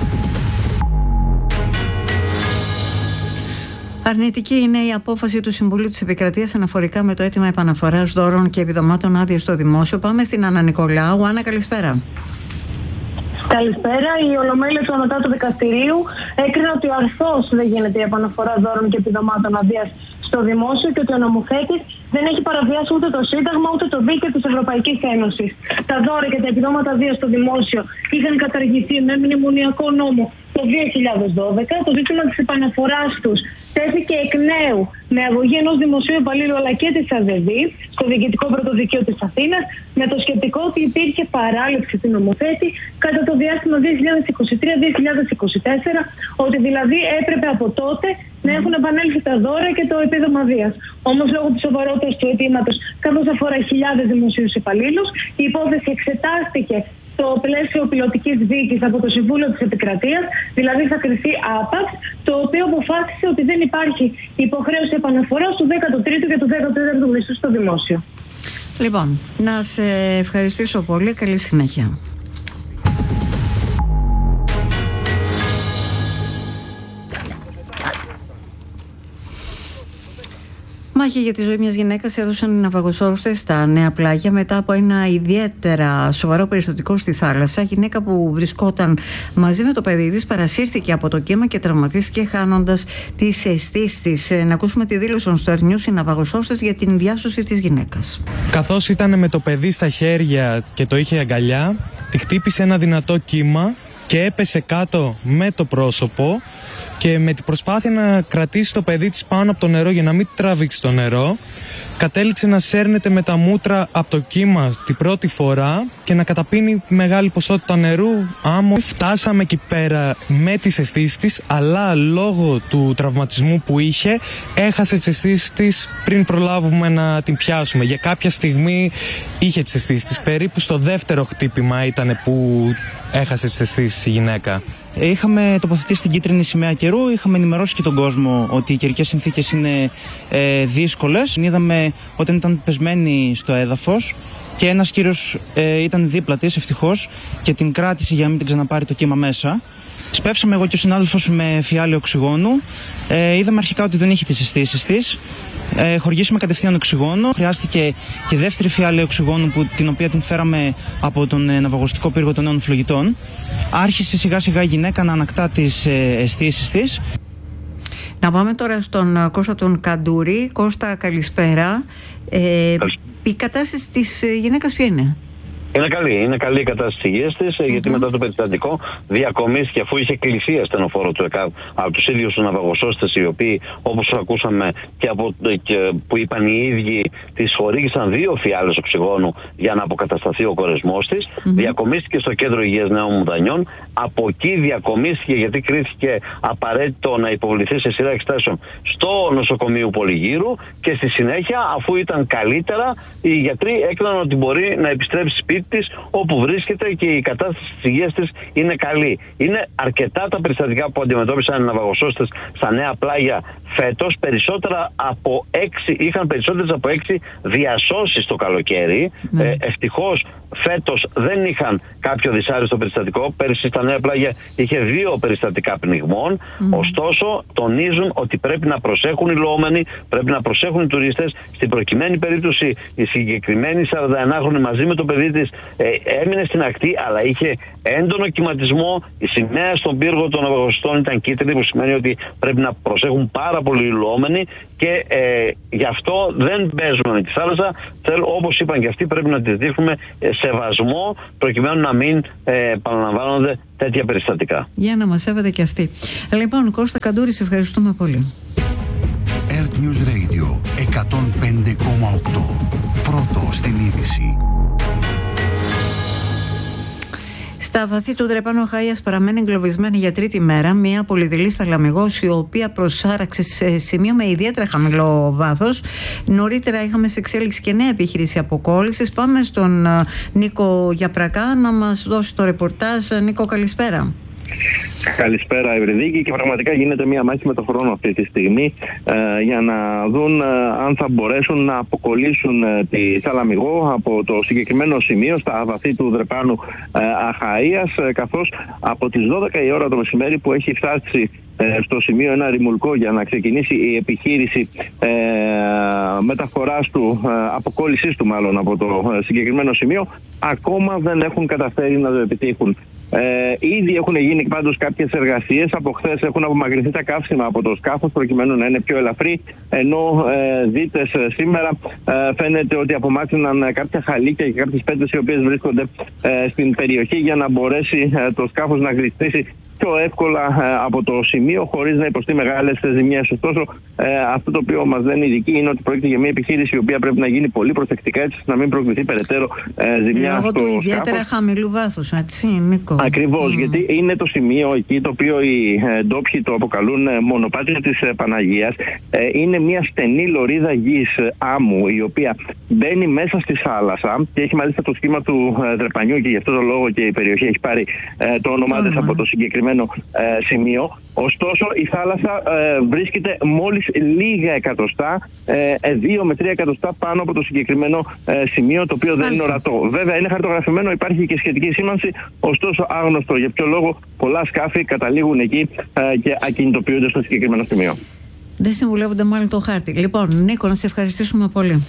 Αρνητική είναι η απόφαση του Συμβουλίου της Επικρατείας αναφορικά με το αίτημα επαναφοράς δώρων και επιδομάτων άδειας στο δημόσιο. Πάμε στην Άννα Νικολάου. Άννα, καλησπέρα. Καλησπέρα. Η Ολομέλεια του Ανωτάτου Δικαστηρίου έκρινε ότι αρθώς δεν γίνεται η επαναφορά δώρων και επιδομάτων αδείας στο δημόσιο και ότι ο νομοθέτης δεν έχει παραβιάσει ούτε το Σύνταγμα ούτε το Δίκαιο της Ευρωπαϊκής Ένωσης. Τα δώρα και τα επιδόματα αδείας στο δημόσιο είχαν καταργηθεί με μνημονιακό νόμο το 2012. Το ζήτημα της επαναφοράς τους τέθηκε εκ νέου με αγωγή ενός δημοσίου υπαλλήλου αλλά και της ΑΔΔ στο Διοικητικό Πρωτοδικείο της Αθήνας, με το σκεπτικό ότι υπήρχε παράληψη του νομοθέτη κατά το διάστημα 2023-2024, ότι δηλαδή έπρεπε από τότε να έχουν επανέλθει τα δώρα και το επίδομα αδείας. Όμως, λόγω της σοβαρότητας του αιτήματος, καθώς αφορά χιλιάδες δημοσίους υπαλλήλους, η υπόθεση εξετάστηκε στο πλαίσιο πιλωτικής δίκης από το Συμβούλιο της Επικρατείας, δηλαδή θα κριθεί άπαξ, το οποίο αποφάσισε ότι δεν υπάρχει υποχρέωση επαναφοράς του 13ου και του 14ου μισθού στο δημόσιο. Λοιπόν, να σε ευχαριστήσω πολύ. Καλή συνέχεια. Μάχη για τη ζωή μιας γυναίκας έδωσαν οι ναυαγοσώστες στα Νέα Πλάγια μετά από ένα ιδιαίτερα σοβαρό περιστατικό στη θάλασσα. Η γυναίκα που βρισκόταν μαζί με το παιδί της παρασύρθηκε από το κύμα και τραυματίστηκε χάνοντας τις αισθήσεις της. Να ακούσουμε τη δήλωση των Star News οι ναυαγοσώστες για την διάσωση της γυναίκας. Καθώς ήταν με το παιδί στα χέρια και το είχε αγκαλιά, τη χτύπησε ένα δυνατό κύμα και έπεσε κάτω με το πρόσωπο. Και με την προσπάθεια να κρατήσει το παιδί της πάνω από το νερό για να μην τραβήξει το νερό, κατέληξε να σέρνεται με τα μούτρα από το κύμα την πρώτη φορά και να καταπίνει μεγάλη ποσότητα νερού, άμμο. Φτάσαμε εκεί πέρα με τις αισθήσεις της, αλλά λόγω του τραυματισμού που είχε, έχασε τις αισθήσεις της πριν προλάβουμε να την πιάσουμε. Για κάποια στιγμή είχε τις αισθήσεις της. Περίπου στο δεύτερο χτύπημα ήταν που έχασε τις αισθήσεις η γυναίκα. Είχαμε τοποθετήσει την κίτρινη σημαία καιρού, είχαμε ενημερώσει και τον κόσμο ότι οι καιρικές συνθήκες είναι δύσκολες. Είδαμε όταν ήταν πεσμένη στο έδαφος και ένας κύριος ήταν δίπλα της ευτυχώς και την κράτησε για να μην την ξαναπάρει το κύμα μέσα. Σπεύσαμε εγώ και ο συνάδελφος με φιάλιο οξυγόνου. Είδαμε αρχικά ότι δεν είχε τις αισθήσεις της. Χορηγήσαμε κατευθείαν οξυγόνο. Χρειάστηκε και δεύτερη φιάλη οξυγόνου, την οποία την φέραμε από τον ναυαγωστικό πύργο των νέων φλογητών. Άρχισε σιγά σιγά η γυναίκα να ανακτά τις αισθήσεις της. Να πάμε τώρα στον Κώστα τον Καντούρη. Κώστα, καλησπέρα. Η κατάσταση της γυναίκας ποια είναι? Είναι καλή η κατάσταση της υγείας της, γιατί μετά το περιστατικό διακομίστηκε, αφού είχε κληθεί ασθενοφόρο του ΕΚΑΒ από τους ίδιους τους ναυαγοσώστες, οι οποίοι, όπως ακούσαμε και που είπαν οι ίδιοι, της χορήγησαν 2 φιάλες οξυγόνου για να αποκατασταθεί ο κορεσμός της. Διακομίστηκε στο Κέντρο Υγείας Νέων Μουδανιών. Από εκεί διακομίστηκε, γιατί κρίθηκε απαραίτητο να υποβληθεί σε σειρά εξετάσεων στο νοσοκομείο Πολυγύρου, και στη συνέχεια, αφού ήταν καλύτερα, οι γιατροί έκαναν ότι μπορεί να επιστρέψει σπίτι της όπου βρίσκεται και η κατάσταση της υγείας της είναι καλή. Είναι αρκετά τα περιστατικά που αντιμετώπισαν οι ναυαγοσώστες στα νέα πλάγια φέτος. Είχαν περισσότερες από 6 διασώσεις το καλοκαίρι. Ευτυχώς φέτος δεν είχαν κάποιο δυσάρεστο περιστατικό. Πέρυσι στα νέα πλάγια είχε 2 περιστατικά πνιγμών. Ωστόσο, τονίζουν ότι πρέπει να προσέχουν οι λοόμενοι, πρέπει να προσέχουν οι τουρίστες. Στην προκειμένη περίπτωση, η συγκεκριμένη 41χρονη μαζί με το παιδί της έμεινε στην ακτή, αλλά είχε έντονο κυματισμό. Η σημαία στον πύργο των ναυαγοσωστών ήταν κίτρινη, που σημαίνει ότι πρέπει να προσέχουν πάρα πολύ οι λοόμενοι και γι' αυτό δεν παίζουμε με τη θάλασσα. Όπως είπαν και αυτοί, πρέπει να τις δείχνουμε σεβασμό προκειμένου να μην επαναλαμβάνονται τέτοια περιστατικά. Για να μας σέβεται και αυτοί. Λοιπόν, Κώστα Καντούρη, σε ευχαριστούμε πολύ. Earth News Radio 105,8. Πρώτο στην είδηση. Στα βαθύ του Δρεπάνου Χαΐας παραμένει εγκλωβισμένη για τρίτη μέρα μια πολυδηλής θαλαμιγός, η οποία προσάραξε σε σημείο με ιδιαίτερα χαμηλό βάθος. Νωρίτερα είχαμε σε εξέλιξη και νέα επιχείρηση αποκόλλησης. Πάμε στον Νίκο Γιαπρακά να μας δώσει το ρεπορτάζ. Νίκο, καλησπέρα. Καλησπέρα, Ευρυδίκη, και πραγματικά γίνεται μια μάχη με τον χρόνο αυτή τη στιγμή για να δουν αν θα μπορέσουν να αποκολλήσουν τη θαλαμιγό από το συγκεκριμένο σημείο στα βαθύ του Δρεπάνου Αχαΐας, καθώς από τις 12 η ώρα το μεσημέρι που έχει φτάσει στο σημείο ένα ρημουλκό για να ξεκινήσει η επιχείρηση μεταφοράς του, αποκόλλησής του μάλλον από το συγκεκριμένο σημείο, ακόμα δεν έχουν καταφέρει να το επιτύχουν. Ήδη έχουν γίνει πάντως κάποιες εργασίες. Από χθες έχουν απομακρυνθεί τα καύσιμα από το σκάφος προκειμένου να είναι πιο ελαφρύ, ενώ δίτες σήμερα φαίνεται ότι απομάκρυναν κάποια χαλίκια και κάποιες πέτρες οι οποίες βρίσκονται στην περιοχή για να μπορέσει το σκάφος να γλιστρήσει πιο εύκολα από το σημείο χωρίς να υποστεί μεγάλες ζημιές. Ωστόσο, αυτό το οποίο μας λένε οι ειδικοί είναι ότι πρόκειται για μια επιχείρηση η οποία πρέπει να γίνει πολύ προσεκτικά, έτσι να μην προκληθεί περαιτέρω ζημιά λόγω στο του ιδιαίτερα σκάφος. Χαμηλού βάθους, έτσι, Νίκο. Ακριβώς, γιατί είναι το σημείο εκεί το οποίο οι ντόπιοι το αποκαλούν μονοπάτιο της Παναγίας. Είναι μια στενή λωρίδα γης άμμου, η οποία μπαίνει μέσα στη θάλασσα και έχει μάλιστα το σχήμα του δρεπανιού, και γι' αυτό το λόγο και η περιοχή έχει πάρει το όνομά της από το συγκεκριμένο σημείο. Ωστόσο, η θάλασσα βρίσκεται μόλις λίγα εκατοστά, 2 με 3 εκατοστά πάνω από το συγκεκριμένο σημείο, το οποίο δεν είναι ορατό. Βέβαια, είναι χαρτογραφημένο, υπάρχει και σχετική σήμανση, ωστόσο άγνωστο για ποιο λόγο πολλά σκάφη καταλήγουν εκεί και ακινητοποιούνται στο συγκεκριμένο σημείο. Δεν συμβουλεύονται μάλλον το χάρτη. Λοιπόν, Νίκο, να σε ευχαριστήσουμε πολύ.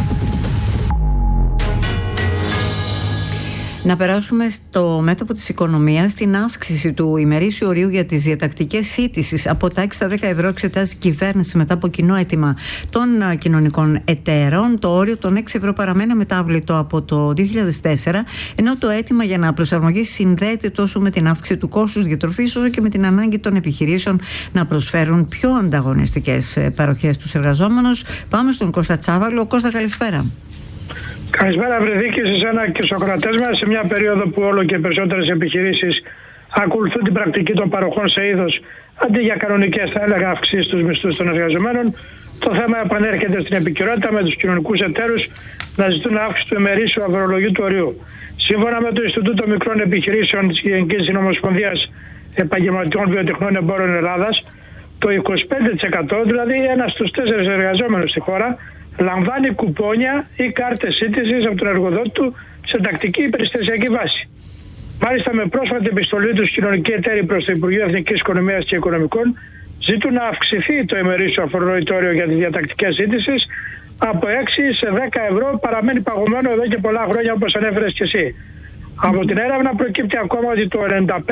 Να περάσουμε στο μέτωπο της οικονομίας. Στην αύξηση του ημερήσιου ορίου για τις διατακτικές σύντησης από τα 6 στα 10 ευρώ εξετάζει η κυβέρνηση μετά από κοινό αίτημα των κοινωνικών εταίρων. Το όριο των 6 ευρώ παραμένει αμετάβλητο από το 2004, ενώ το αίτημα για να προσαρμογή συνδέεται τόσο με την αύξηση του κόστους διατροφής όσο και με την ανάγκη των επιχειρήσεων να προσφέρουν πιο ανταγωνιστικές παροχές στους εργαζόμενους. Πάμε στον Κώστα Τσάβαλο. Κώστα, καλησπέρα. Καλησπέρα, Βρεδίκη, σε εσένα και στους ακροατές μας. Σε μια περίοδο που όλο και περισσότερες επιχειρήσεις ακολουθούν την πρακτική των παροχών σε είδος αντί για κανονικές, θα έλεγα, αυξήσεις στους μισθούς των εργαζομένων, το θέμα επανέρχεται στην επικαιρότητα με τους κοινωνικούς εταίρους να ζητούν αύξηση του ημερήσιου αυρολογίου του ορίου. Σύμφωνα με το Ινστιτούτο Μικρών Επιχειρήσεων της Γενικής Συνομοσπονδίας Επαγγελματικών Βιοτεχνών Εμπόρων Ελλάδας, το 25%, δηλαδή 1 στους 4 εργαζόμενους στη χώρα, λαμβάνει κουπόνια ή κάρτες σύντησης από τον εργοδότη του σε τακτική υπεριστασιακή βάση. Μάλιστα, με πρόσφατη επιστολή τους κοινωνικοί εταίροι προς το Υπουργείο Εθνικής Οικονομίας και Οικονομικών ζητούν να αυξηθεί το ημερήσιο αφορολογητόριο για τις διατακτικές σύντησης από 6 σε 10 ευρώ. Παραμένει παγωμένο εδώ και πολλά χρόνια, όπως ανέφερες και εσύ. Από την έρευνα προκύπτει ακόμα ότι το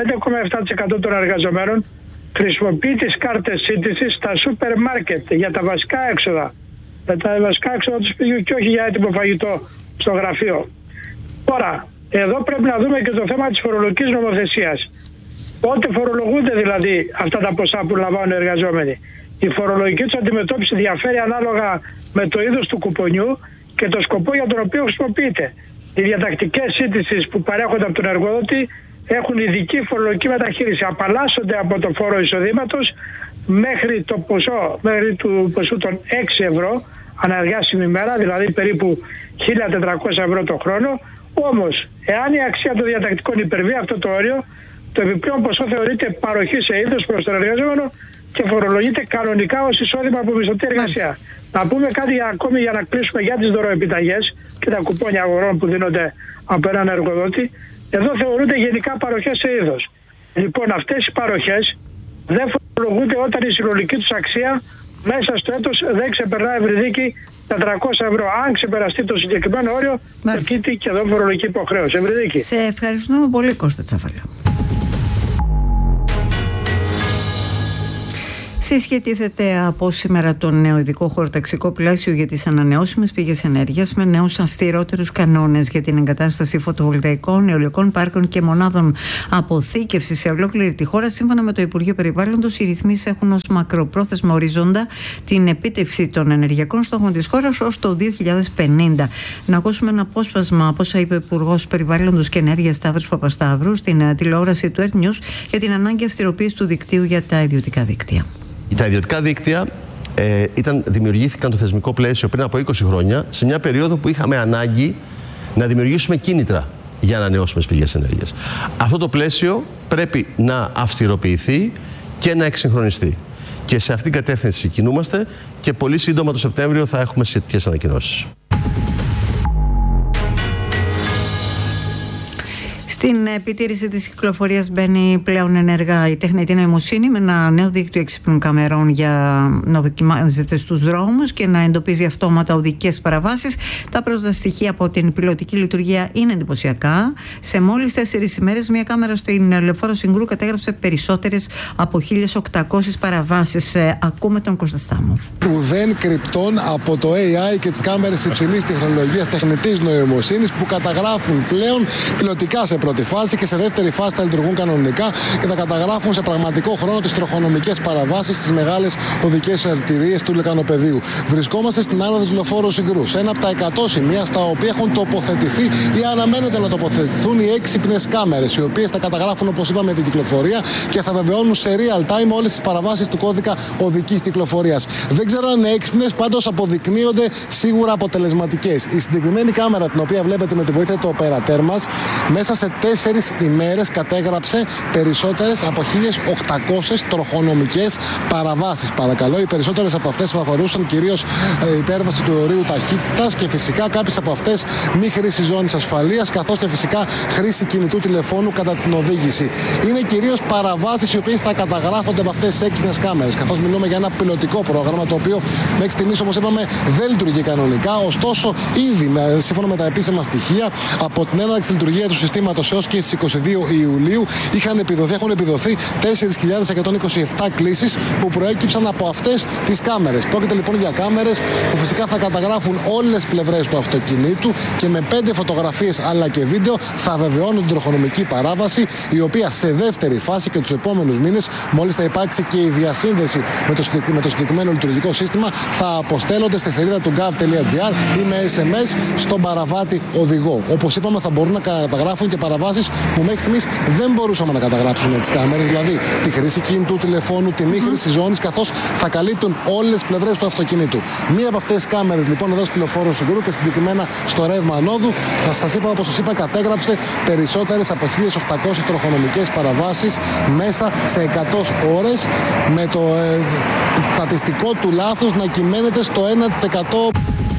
95,7% των εργαζομένων χρησιμοποιεί τις κάρτες σύντησης στα σούπερ μάρκετ για τα βασικά έξοδα. Με τα βασικά έξοδα του σπιτιού και όχι για έτοιμο φαγητό στο γραφείο. Τώρα, εδώ πρέπει να δούμε και το θέμα της φορολογικής νομοθεσίας. Πότε φορολογούνται δηλαδή αυτά τα ποσά που λαμβάνουν οι εργαζόμενοι. Η φορολογική τους αντιμετώπιση διαφέρει ανάλογα με το είδος του κουπονιού και το σκοπό για τον οποίο χρησιμοποιείται. Οι διατακτικές σύντησης που παρέχονται από τον εργοδότη έχουν ειδική φορολογική μεταχείριση. Απαλλάσσονται από το φόρο εισοδήματος μέχρι του ποσού των 6 ευρώ αναεργάσιμη ημέρα, δηλαδή περίπου 1.400 ευρώ το χρόνο, Όμως, εάν η αξία των διατακτικών υπερβεί αυτό το όριο, το επιπλέον ποσό θεωρείται παροχή σε είδος προς τον εργαζόμενο και φορολογείται κανονικά ως εισόδημα από μισθωτή εργασία. Να πούμε κάτι ακόμη για να κλείσουμε για τις δωροεπιταγές και τα κουπόνια αγορών που δίνονται από έναν εργοδότη. Εδώ θεωρούνται γενικά παροχές σε είδος. Λοιπόν, αυτές οι παροχές δεν φορολογούνται όταν η συνολική τους αξία μέσα στο έτος δεν ξεπερνά ευρυδίκη 400 ευρώ. Αν ξεπεραστεί το συγκεκριμένο όριο, προκύπτει και εδώ φορολογική υποχρέωση. Ευρυδίκη. Σε ευχαριστούμε πολύ, Κώστα Τσαφαλά. Συσχετίζεται από σήμερα το νέο ειδικό χωροταξικό πλαίσιο για τις ανανεώσιμες πηγές ενέργειας με νέους αυστηρότερους κανόνες για την εγκατάσταση φωτοβολταϊκών, αιωλικών πάρκων και μονάδων αποθήκευσης σε ολόκληρη τη χώρα. Σύμφωνα με το Υπουργείο Περιβάλλοντος, οι ρυθμίσεις έχουν ως μακροπρόθεσμα ορίζοντα την επίτευξη των ενεργειακών στόχων της χώρας ως το 2050. Να ακούσουμε ένα απόσπασμα από όσα είπε ο Υπουργός Περιβάλλοντος και Ενέργειας Σταύρος Παπασταύρου στην τηλεόραση του Earth News για την ανάγκη αυστηροποίησης του δικτύου για τα ιδιωτικά δίκτυα. Τα ιδιωτικά δίκτυα δημιουργήθηκαν το θεσμικό πλαίσιο πριν από 20 χρόνια, σε μια περίοδο που είχαμε ανάγκη να δημιουργήσουμε κίνητρα για ανανεώσιμες πηγές ενέργειας. Αυτό το πλαίσιο πρέπει να αυστηροποιηθεί και να εξυγχρονιστεί. Και σε αυτήν την κατεύθυνση κινούμαστε και πολύ σύντομα το Σεπτέμβριο θα έχουμε σχετικές ανακοινώσεις. Στην επιτήρηση της κυκλοφορίας μπαίνει πλέον ενεργά η τεχνητή νοημοσύνη με ένα νέο δίκτυο έξυπνων καμερών για να δοκιμάζεται στους δρόμους και να εντοπίζει αυτόματα οδικές παραβάσεις. Τα πρώτα στοιχεία από την πιλωτική λειτουργία είναι εντυπωσιακά. Σε μόλις 4 ημέρες, μια κάμερα στην Λεωφόρο Συγκρού κατέγραψε περισσότερες από 1.800 παραβάσεις. Ακούμε τον Κώστα Στάμο. Ουδέν κρυπτών από το AI και τις κάμερες υψηλής τεχνολογίας τεχνητής νοημοσύνης που καταγράφουν πλέον πιλωτικά σε πρώτη φάση και σε δεύτερη φάση θα λειτουργούν κανονικά και θα καταγράφουν σε πραγματικό χρόνο τις τροχονομικές παραβάσεις στις μεγάλες οδικές αρτηρίες του λεκανοπεδίου. Βρισκόμαστε στην άνοδο του Λεωφόρου Συγκρού, σε ένα από τα 100 σημεία στα οποία έχουν τοποθετηθεί ή αναμένεται να τοποθετηθούν οι έξυπνες κάμερες, οι οποίες θα καταγράφουν, όπως είπαμε, την κυκλοφορία και θα βεβαιώνουν σε real time όλες τις παραβάσεις του κώδικα οδικής κυκλοφορίας. Δεν ξέρω αν είναι έξυπνες, πάντως αποδεικνύονται σίγουρα αποτελεσματικές. Η συγκεκριμένη κάμερα, την οποία βλέπετε με τη βοήθεια του οπερατέρ μας, μέσα σε 4 ημέρες κατέγραψε περισσότερες από 1.800 τροχονομικές παραβάσεις. Παρακαλώ, οι περισσότερες από αυτές αφορούσαν κυρίως υπέρβαση του ορίου ταχύτητας και φυσικά κάποιες από αυτές μη χρήση ζώνης ασφαλείας, καθώς και φυσικά χρήση κινητού τηλεφώνου κατά την οδήγηση. Είναι κυρίως παραβάσεις οι οποίες θα καταγράφονται από αυτές τις έξυπνες κάμερες, καθώς μιλούμε για ένα πιλωτικό πρόγραμμα το οποίο μέχρι στιγμής, όπως είπαμε, δεν λειτουργεί κανονικά. Ωστόσο, ήδη σύμφωνα με τα επίσημα στοιχεία από την έναρξη λειτουργία του συστήματος έως και στις 22 Ιουλίου έχουν επιδοθεί 4.127 κλήσεις που προέκυψαν από αυτές τις κάμερες. Πρόκειται λοιπόν για κάμερες που φυσικά θα καταγράφουν όλες τις πλευρές του αυτοκινήτου και με 5 φωτογραφίες αλλά και βίντεο θα βεβαιώνουν την τροχονομική παράβαση, η οποία σε δεύτερη φάση και τους επόμενους μήνες, μόλις θα υπάρξει και η διασύνδεση με το συγκεκριμένο λειτουργικό σύστημα, θα αποστέλλονται στη θηρίδα του gov.gr ή με SMS στον παραβάτη οδηγό. Όπως είπαμε, θα μπορούν να καταγράφουν και παραβάσεις που μέχρι στιγμής δεν μπορούσαμε να καταγράψουμε τις κάμερες, δηλαδή τη χρήση κινητού τηλεφώνου, τη μη χρήση ζώνης, καθώς θα καλύπτουν όλες τις πλευρές του αυτοκινήτου. Μία από αυτές τις κάμερες λοιπόν εδώ στη Λεωφόρο Συγκρού και συγκεκριμένα στο ρεύμα ανόδου, όπως σας είπα, κατέγραψε περισσότερες από 1.800 τροχονομικές παραβάσεις μέσα σε 100 ώρες, με το στατιστικό του λάθος να κυμαίνεται στο 1%.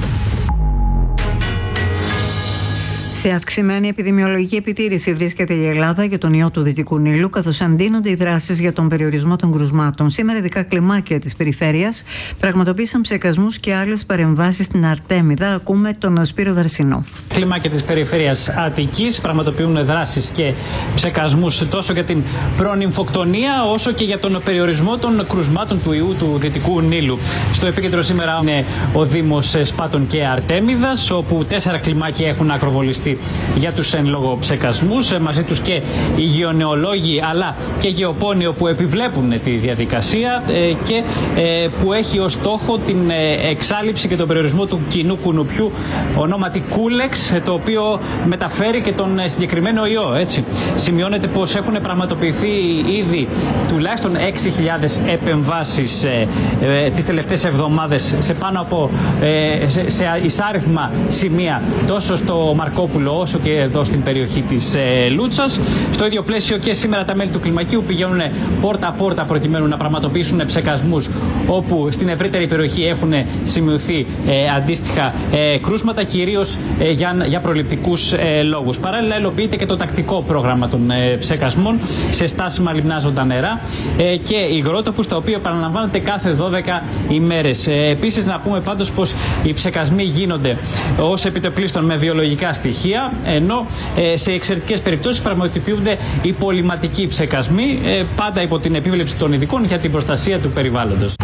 Σε αυξημένη επιδημιολογική επιτήρηση βρίσκεται η Ελλάδα για τον ιό του Δυτικού Νείλου, καθώς αντίνονται οι δράσεις για τον περιορισμό των κρουσμάτων. Σήμερα, ειδικά κλιμάκια της περιφέρειας πραγματοποίησαν ψεκασμούς και άλλες παρεμβάσεις στην Αρτέμιδα. Ακούμε τον Σπύρο Δαρσινό. Κλιμάκια της περιφέρειας Αττικής πραγματοποιούν δράσεις και ψεκασμούς τόσο για την προνυμφοκτονία όσο και για τον περιορισμό των κρουσμάτων του ιού του Δυτικού Νείλου. Στο επίκεντρο σήμερα είναι ο Δήμος Σπάτων και Αρτέμιδας, όπου 4 κλιμάκια έχουν ακροβολιστεί για τους εν λόγω ψεκασμούς, μαζί τους και οι γεωνεολόγοι αλλά και γεωπόνοι που επιβλέπουν τη διαδικασία και που έχει ως στόχο την εξάλειψη και τον περιορισμό του κοινού κουνουπιού ονόματι Κούλεξ, το οποίο μεταφέρει και τον συγκεκριμένο ιό. Έτσι. Σημειώνεται πως έχουν πραγματοποιηθεί ήδη τουλάχιστον 6.000 επεμβάσεις τις τελευταίες εβδομάδες σε πάνω από σε εισάριθμα σημεία, τόσο στο Μαρκόπουλο Βούλο όσο και εδώ στην περιοχή της Λούτσας. Στο ίδιο πλαίσιο και σήμερα τα μέλη του Κλιμακίου πηγαίνουν πόρτα-πόρτα προκειμένου να πραγματοποιήσουν ψεκασμούς όπου στην ευρύτερη περιοχή έχουν σημειωθεί αντίστοιχα κρούσματα, κυρίως για προληπτικούς λόγους. Παράλληλα, υλοποιείται και το τακτικό πρόγραμμα των ψεκασμών σε στάσιμα λιμνάζοντα νερά και υγρότοπους, τα οποία επαναλαμβάνονται κάθε 12 ημέρες. Επίσης, να πούμε πάντως πως οι ψεκασμοί γίνονται ως επιτοπλίστων με βιολογικά στοιχεία, ενώ σε εξαιρετικές περιπτώσεις πραγματοποιούνται οι πολυματικοί ψεκασμοί, πάντα υπό την επίβλεψη των ειδικών για την προστασία του περιβάλλοντος.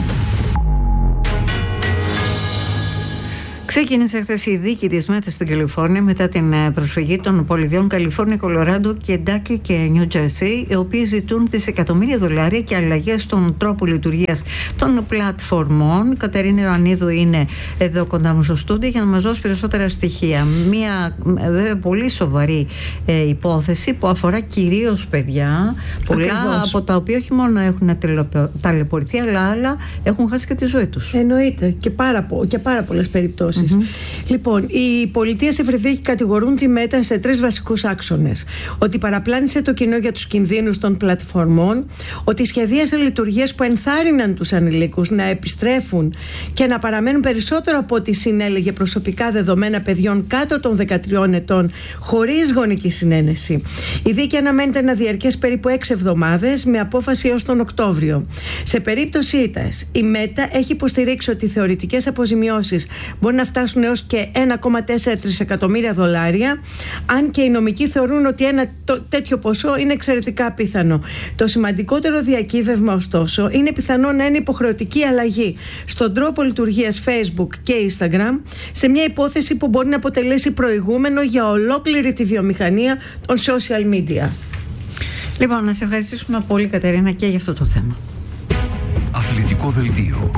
Ξεκίνησε χθες η δίκη της ΜΕΤ στην Καλιφόρνια μετά την προσφυγή των πολιτιών Καλιφόρνια, Κολοράντο, Κεντάκι και Νιου Τζέρσι, οι οποίοι ζητούν δισεκατομμύρια δολάρια και αλλαγές στον τρόπο λειτουργίας των πλατφορμών. Κατερίνα Ιωαννίδου είναι εδώ κοντά μου στο στούντιο για να μας δώσει περισσότερα στοιχεία. Μια βέβαια πολύ σοβαρή υπόθεση που αφορά κυρίως παιδιά, πολλά από τα οποία όχι μόνο έχουν ταλαιπωρηθεί, αλλά άλλα έχουν χάσει και τη ζωή τους. Εννοείται, και πάρα πολλές περιπτώσεις. Λοιπόν, οι πολιτείες Ευρεδίκη κατηγορούν τη ΜΕΤΑ σε 3 βασικούς άξονες. Ότι παραπλάνησε το κοινό για τους κινδύνους των πλατφορμών, ότι σχεδίασε λειτουργίες που ενθάρρυναν τους ανηλίκους να επιστρέφουν και να παραμένουν περισσότερο από ό,τι συνέλεγε προσωπικά δεδομένα παιδιών κάτω των 13 ετών χωρίς γονική συνένεση. Η δίκη αναμένεται να διαρκέσει περίπου 6 εβδομάδες με απόφαση έως τον Οκτώβριο. Σε περίπτωση ήττας, η ΜΕΤΑ έχει υποστηρίξει ότι οι θεωρητικές αποζημιώσεις μπορεί να φτάσουν έως και 1,4 τρισεκατομμύρια δολάρια, αν και οι νομικοί θεωρούν ότι ένα τέτοιο ποσό είναι εξαιρετικά απίθανο. Το σημαντικότερο διακύβευμα, ωστόσο, είναι πιθανό να είναι υποχρεωτική αλλαγή στον τρόπο λειτουργίας Facebook και Instagram, σε μια υπόθεση που μπορεί να αποτελέσει προηγούμενο για ολόκληρη τη βιομηχανία των social media. Λοιπόν, να σε ευχαριστήσουμε πολύ, Κατερίνα, και για αυτό το θέμα. Αθλητικό δελτίο.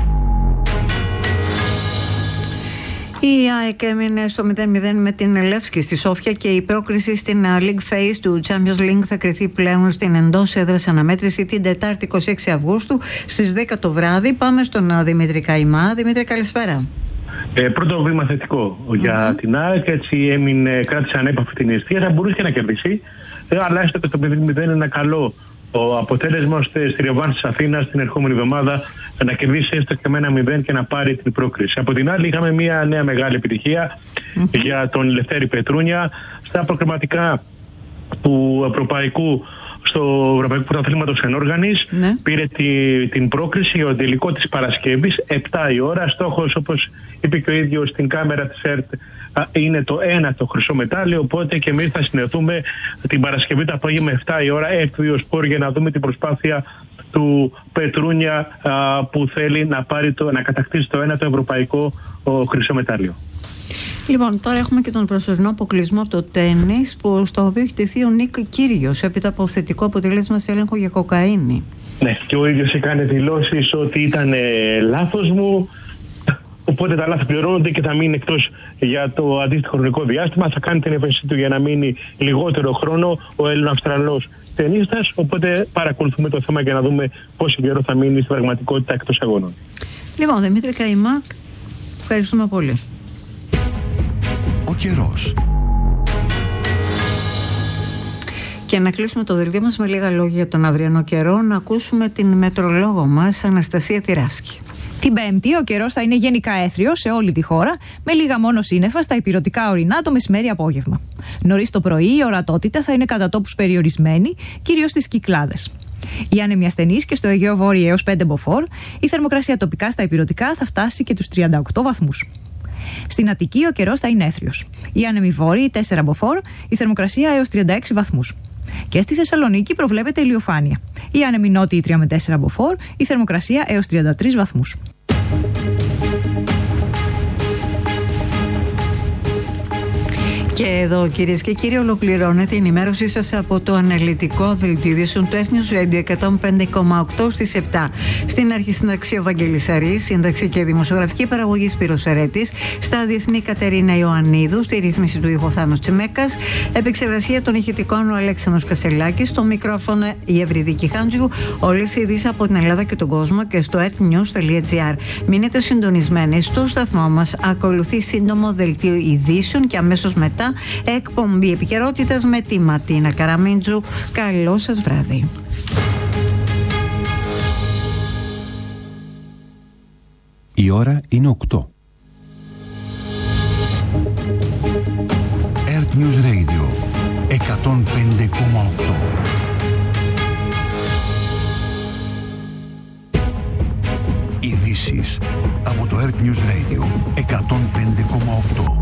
Η ΑΕΚ έμεινε στο 0-0 με την Λεύσκη στη Σόφια και η πρόκριση στην League Phase του Champions League θα κριθεί πλέον στην εντός έδρας αναμέτρηση την Τετάρτη 26 Αυγούστου στις 10 το βράδυ. Πάμε στον Δημήτρη Καϊμά. Δημήτρη, καλησπέρα. Πρώτο βήμα θετικό για την ΑΕΚ, έτσι κράτησε ανέπαφη την αιστεία, θα μπορούσε και να κερδίσει, αλλά έστω και στο 0-0 είναι ένα καλό αποτέλεσμα ώστε στη ρεβάνς της Αθήνας την ερχόμενη εβδομάδα να κερδίσει έστω και με 1-0 και να πάρει την πρόκριση. Από την άλλη, είχαμε μια νέα μεγάλη επιτυχία για τον Λευτέρη Πετρούνια στα προκριματικά του στο Ευρωπαϊκού Πρωταθλήματος Ενόργανης. Πήρε την πρόκριση, ο τελικό της Παρασκευής, 7 η ώρα. Στόχος, όπως είπε και ο ίδιος στην κάμερα της ΕΡΤ, είναι το 1ο χρυσό μετάλλιο. Οπότε και εμείς θα συνεχθούμε την Παρασκευή το απόγευμα 7 η ώρα FBO Sport για να δούμε την προσπάθεια του Πετρούνια που θέλει να κατακτήσει το 1ο ευρωπαϊκό χρυσό μετάλλιο. Λοιπόν, τώρα έχουμε και τον προσωρινό αποκλεισμό από το τένις, στο οποίο έχει τεθεί ο Νίκ Κύριος έπειτα από θετικό αποτέλεσμα σε έλεγχο για κοκαίνη. Ναι, και ο ίδιος έκανε δηλώσεις ότι ήταν λάθος μου, οπότε τα λάθη πληρώνονται και θα μείνει εκτός για το αντίστοιχο χρονικό διάστημα. Θα κάνει την έφεσή του για να μείνει λιγότερο χρόνο ο Έλληνο-Αυστραλός τενίστας, οπότε παρακολουθούμε το θέμα για να δούμε πόσο καιρό θα μείνει στην πραγματικότητα εκτός αγώνων. Λοιπόν, Δημήτρη Καϊμά, ευχαριστούμε πολύ. Ο καιρός. Και να κλείσουμε το δελτίο μας με λίγα λόγια για τον αυριανό καιρό, να ακούσουμε την μετρολόγο μας Αναστασία Τυράσκη. Την Πέμπτη ο καιρός θα είναι γενικά έθριος σε όλη τη χώρα, με λίγα μόνο σύννεφα στα ηπειρωτικά ορεινά το μεσημέρι-απόγευμα. Νωρίς το πρωί η ορατότητα θα είναι κατά τόπους περιορισμένη, κυρίως στις Κυκλάδες. Η άνεμη ασθενής και στο Αιγαίο Βόρειο έως 5 μποφόρ, η θερμοκρασία τοπικά στα ηπειρωτικά θα φτάσει και τους 38 βαθμούς. Στην Αττική ο καιρός θα είναι έθριος. Η άνεμη βόρειη 4 μποφόρ, η θερμοκρασία έως 36 βαθμούς. Και στη Θεσσαλονίκη προβλέπεται ηλιοφάνεια. Η άνεμη νότιη 3 με 4 μποφόρ, η θερμοκρασία έως 33 βαθμούς. Και εδώ, κυρίες και κύριοι, ολοκληρώνεται η ενημέρωσή σας από το αναλυτικό δελτίο ειδήσεων του Earth News Radio 105,8 στις 7. Στην αρχή σύνταξη ο Βαγγέλης Αρής, σύνταξη και δημοσιογραφική παραγωγή Σπύρος Ερέτης, στα διεθνή Κατερίνα Ιωαννίδου, στη ρύθμιση του ήχου Θάνος Τσιμέκας, επεξεργασία των ηχητικών ο Αλέξανδρος Κασελάκης, στο μικρόφωνο η Ευρυδίκη Χάντζιου, όλες οι ειδήσεις από την Ελλάδα και τον κόσμο και στο earthnews.gr. Μείνετε συντονισμένοι στο σταθμό μας, ακολουθεί σύντομο δελτίο ειδήσεων και αμέσως μετά λεπτά. Εκπομπή επικαιρότητας με τη Ματίνα Καραμίντζου. Καλό σας βράδυ. Η ώρα είναι 8. Earth News Radio 105,8. Ειδήσεις από το Earth News Radio 105,8.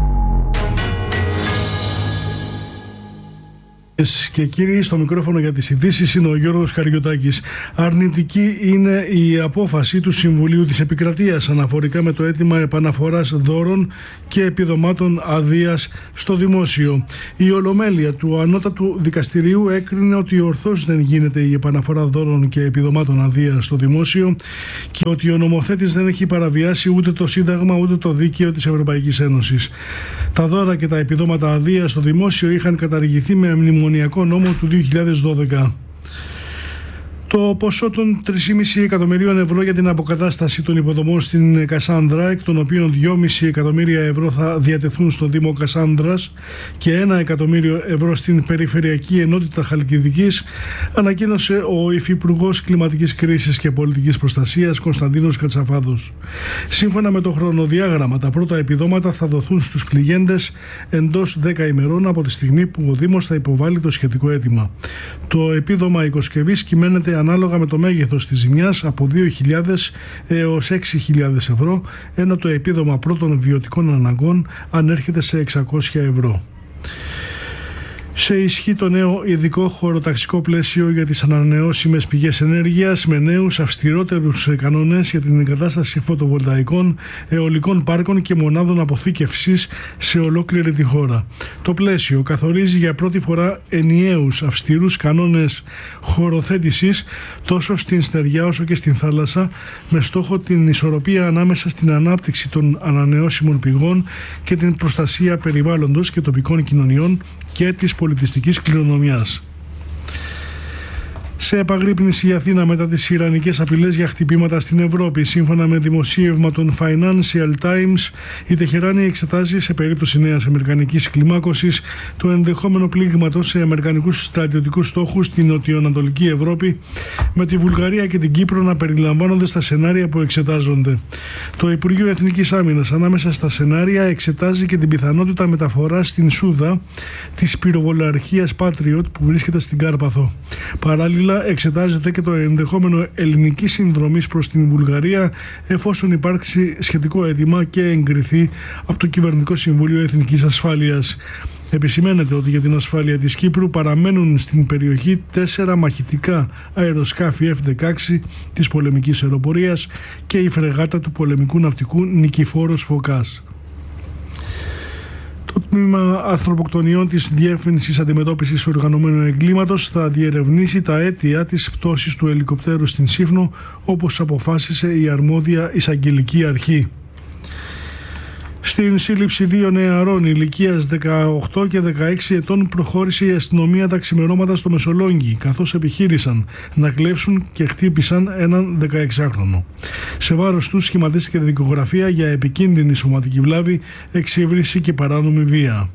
Και κύριοι, στο μικρόφωνο για τις ειδήσεις είναι ο Γιώργος Καριωτάκης. Αρνητική είναι η απόφαση του Συμβουλίου της Επικρατείας αναφορικά με το αίτημα επαναφοράς δώρων και επιδομάτων αδείας στο δημόσιο. Η Ολομέλεια του Ανώτατου Δικαστηρίου έκρινε ότι ορθώς δεν γίνεται η επαναφορά δώρων και επιδομάτων αδείας στο δημόσιο και ότι ο νομοθέτης δεν έχει παραβιάσει ούτε το Σύνταγμα ούτε το Δίκαιο της Ευρωπαϊκής Ένωσης. Τα δώρα και τα επιδόματα αδείας στο δημόσιο είχαν καταργηθεί με μνημονιακό νόμο του 2012. Το ποσό των 3,5 εκατομμυρίων ευρώ για την αποκατάσταση των υποδομών στην Κασάνδρα, εκ των οποίων 2,5 εκατομμύρια ευρώ θα διατεθούν στο Δήμο Κασάνδρας και 1 εκατομμύριο ευρώ στην Περιφερειακή Ενότητα Χαλκιδικής, ανακοίνωσε ο Υφυπουργός Κλιματικής Κρίσης και Πολιτικής Προστασίας Κωνσταντίνος Κατσαφάδος. Σύμφωνα με το χρονοδιάγραμμα, τα πρώτα επιδόματα θα δοθούν στους κληγέντες εντός 10 ημερών από τη στιγμή που ο Δήμος θα υποβάλει το σχετικό αίτημα. Το επίδομα οικοσκευής κυμαίνεται ανάλογα με το μέγεθος της ζημιάς από 2.000 έως 6.000 ευρώ, ενώ το επίδομα πρώτων βιωτικών αναγκών ανέρχεται σε 600 ευρώ. Σε ισχύ το νέο ειδικό χωροταξικό πλαίσιο για τις ανανεώσιμες πηγές ενέργειας με νέους αυστηρότερους κανόνες για την εγκατάσταση φωτοβολταϊκών, αιωλικών πάρκων και μονάδων αποθήκευσης σε ολόκληρη τη χώρα. Το πλαίσιο καθορίζει για πρώτη φορά ενιαίους αυστηρούς κανόνες χωροθέτησης τόσο στην στεριά όσο και στην θάλασσα, με στόχο την ισορροπία ανάμεσα στην ανάπτυξη των ανανεώσιμων πηγών και την προστασία περιβάλλοντος και τοπικών κοινωνιών και της πολιτιστικής κληρονομιάς. Σε επαγρύπνηση η Αθήνα μετά τις ιρανικές απειλές για χτυπήματα στην Ευρώπη. Σύμφωνα με δημοσίευμα των Financial Times, η Τεχεράνη εξετάζει σε περίπτωση νέας αμερικανικής κλιμάκωσης το ενδεχόμενο πλήγματος σε αμερικανικούς στρατιωτικούς στόχους στην νοτιοανατολική Ευρώπη, με τη Βουλγαρία και την Κύπρο να περιλαμβάνονται στα σενάρια που εξετάζονται. Το Υπουργείο Εθνικής Άμυνας ανάμεσα στα σενάρια εξετάζει και την πιθανότητα μεταφοράς στην Σούδα της πυροβολαρχίας Patriot που βρίσκεται στην Κάρπαθο. Παράλληλα, εξετάζεται και το ενδεχόμενο ελληνικής συνδρομής προς την Βουλγαρία εφόσον υπάρξει σχετικό αίτημα και εγκριθεί από το Κυβερνητικό Συμβούλιο Εθνικής Ασφάλειας. Επισημαίνεται ότι για την ασφάλεια της Κύπρου παραμένουν στην περιοχή 4 μαχητικά αεροσκάφη F-16 της πολεμικής αεροπορίας και η φρεγάτα του πολεμικού ναυτικού Νικηφόρος Φωκάς. Το τμήμα ανθρωποκτονιών της Διεύθυνσης Αντιμετώπισης Οργανωμένου Εγκλήματος θα διερευνήσει τα αίτια της πτώσης του ελικοπτέρου στην Σύφνο, όπως αποφάσισε η αρμόδια εισαγγελική αρχή. Στην σύλληψη 2 νεαρών ηλικίας 18 και 16 ετών προχώρησε η αστυνομία τα ξημερώματα στο Μεσολόγγι, καθώς επιχείρησαν να κλέψουν και χτύπησαν έναν 16χρονο. Σε βάρος τους σχηματίστηκε δικογραφία για επικίνδυνη σωματική βλάβη, εξύβριση και παράνομη βία.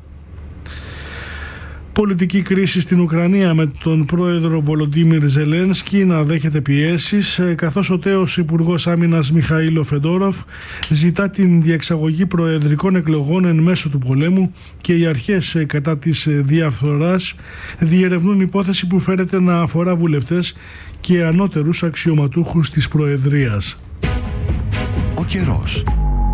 Πολιτική κρίση στην Ουκρανία με τον πρόεδρο Βολοντίμιρ Ζελένσκι να δέχεται πιέσεις, καθώς ο τέος Υπουργός Άμυνας Μιχαήλο Φεντόροφ ζητά την διεξαγωγή προεδρικών εκλογών εν μέσω του πολέμου και οι αρχές κατά της διαφθοράς διερευνούν υπόθεση που φέρεται να αφορά βουλευτές και ανώτερους αξιωματούχους της Προεδρίας. Ο καιρός.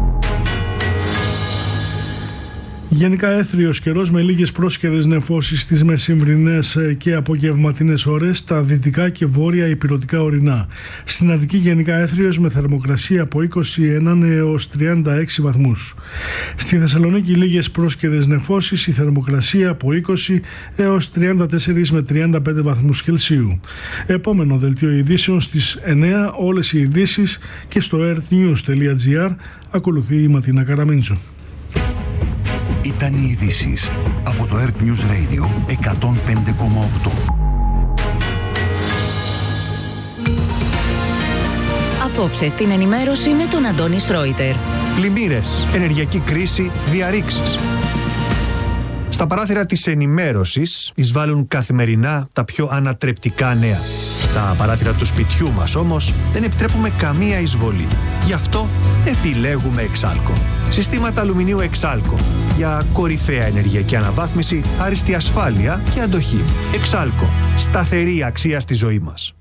Γενικά έθριος καιρός με λίγες πρόσκαιρες νεφώσεις στις μεσημβρινές και απογευματινές ώρες στα δυτικά και βόρεια ηπειρωτικά ορεινά. Στην Αττική γενικά έθριος με θερμοκρασία από 21 έως 36 βαθμούς. Στη Θεσσαλονίκη λίγες πρόσκαιρες νεφώσεις, η θερμοκρασία από 20 έως 34 με 35 βαθμούς Κελσίου. Επόμενο δελτίο ειδήσεων στις 9, όλες οι ειδήσεις και στο earthnews.gr. Ακολουθεί η Ματίνα Καραμίντζου. Ήταν οι ειδήσεις από το Earth News Radio 105,8. Απόψε στην ενημέρωση με τον Αντώνη Σρόιτερ. Πλημμύρες, ενεργειακή κρίση, διαρρήξεις. Στα παράθυρα της ενημέρωσης εισβάλλουν καθημερινά τα πιο ανατρεπτικά νέα. Στα παράθυρα του σπιτιού μας όμως δεν επιτρέπουμε καμία εισβολή. Γι' αυτό επιλέγουμε Εξάλκο. Συστήματα αλουμινίου Εξάλκο για κορυφαία ενεργειακή αναβάθμιση, άριστη ασφάλεια και αντοχή. Εξάλκο. Σταθερή αξία στη ζωή μας.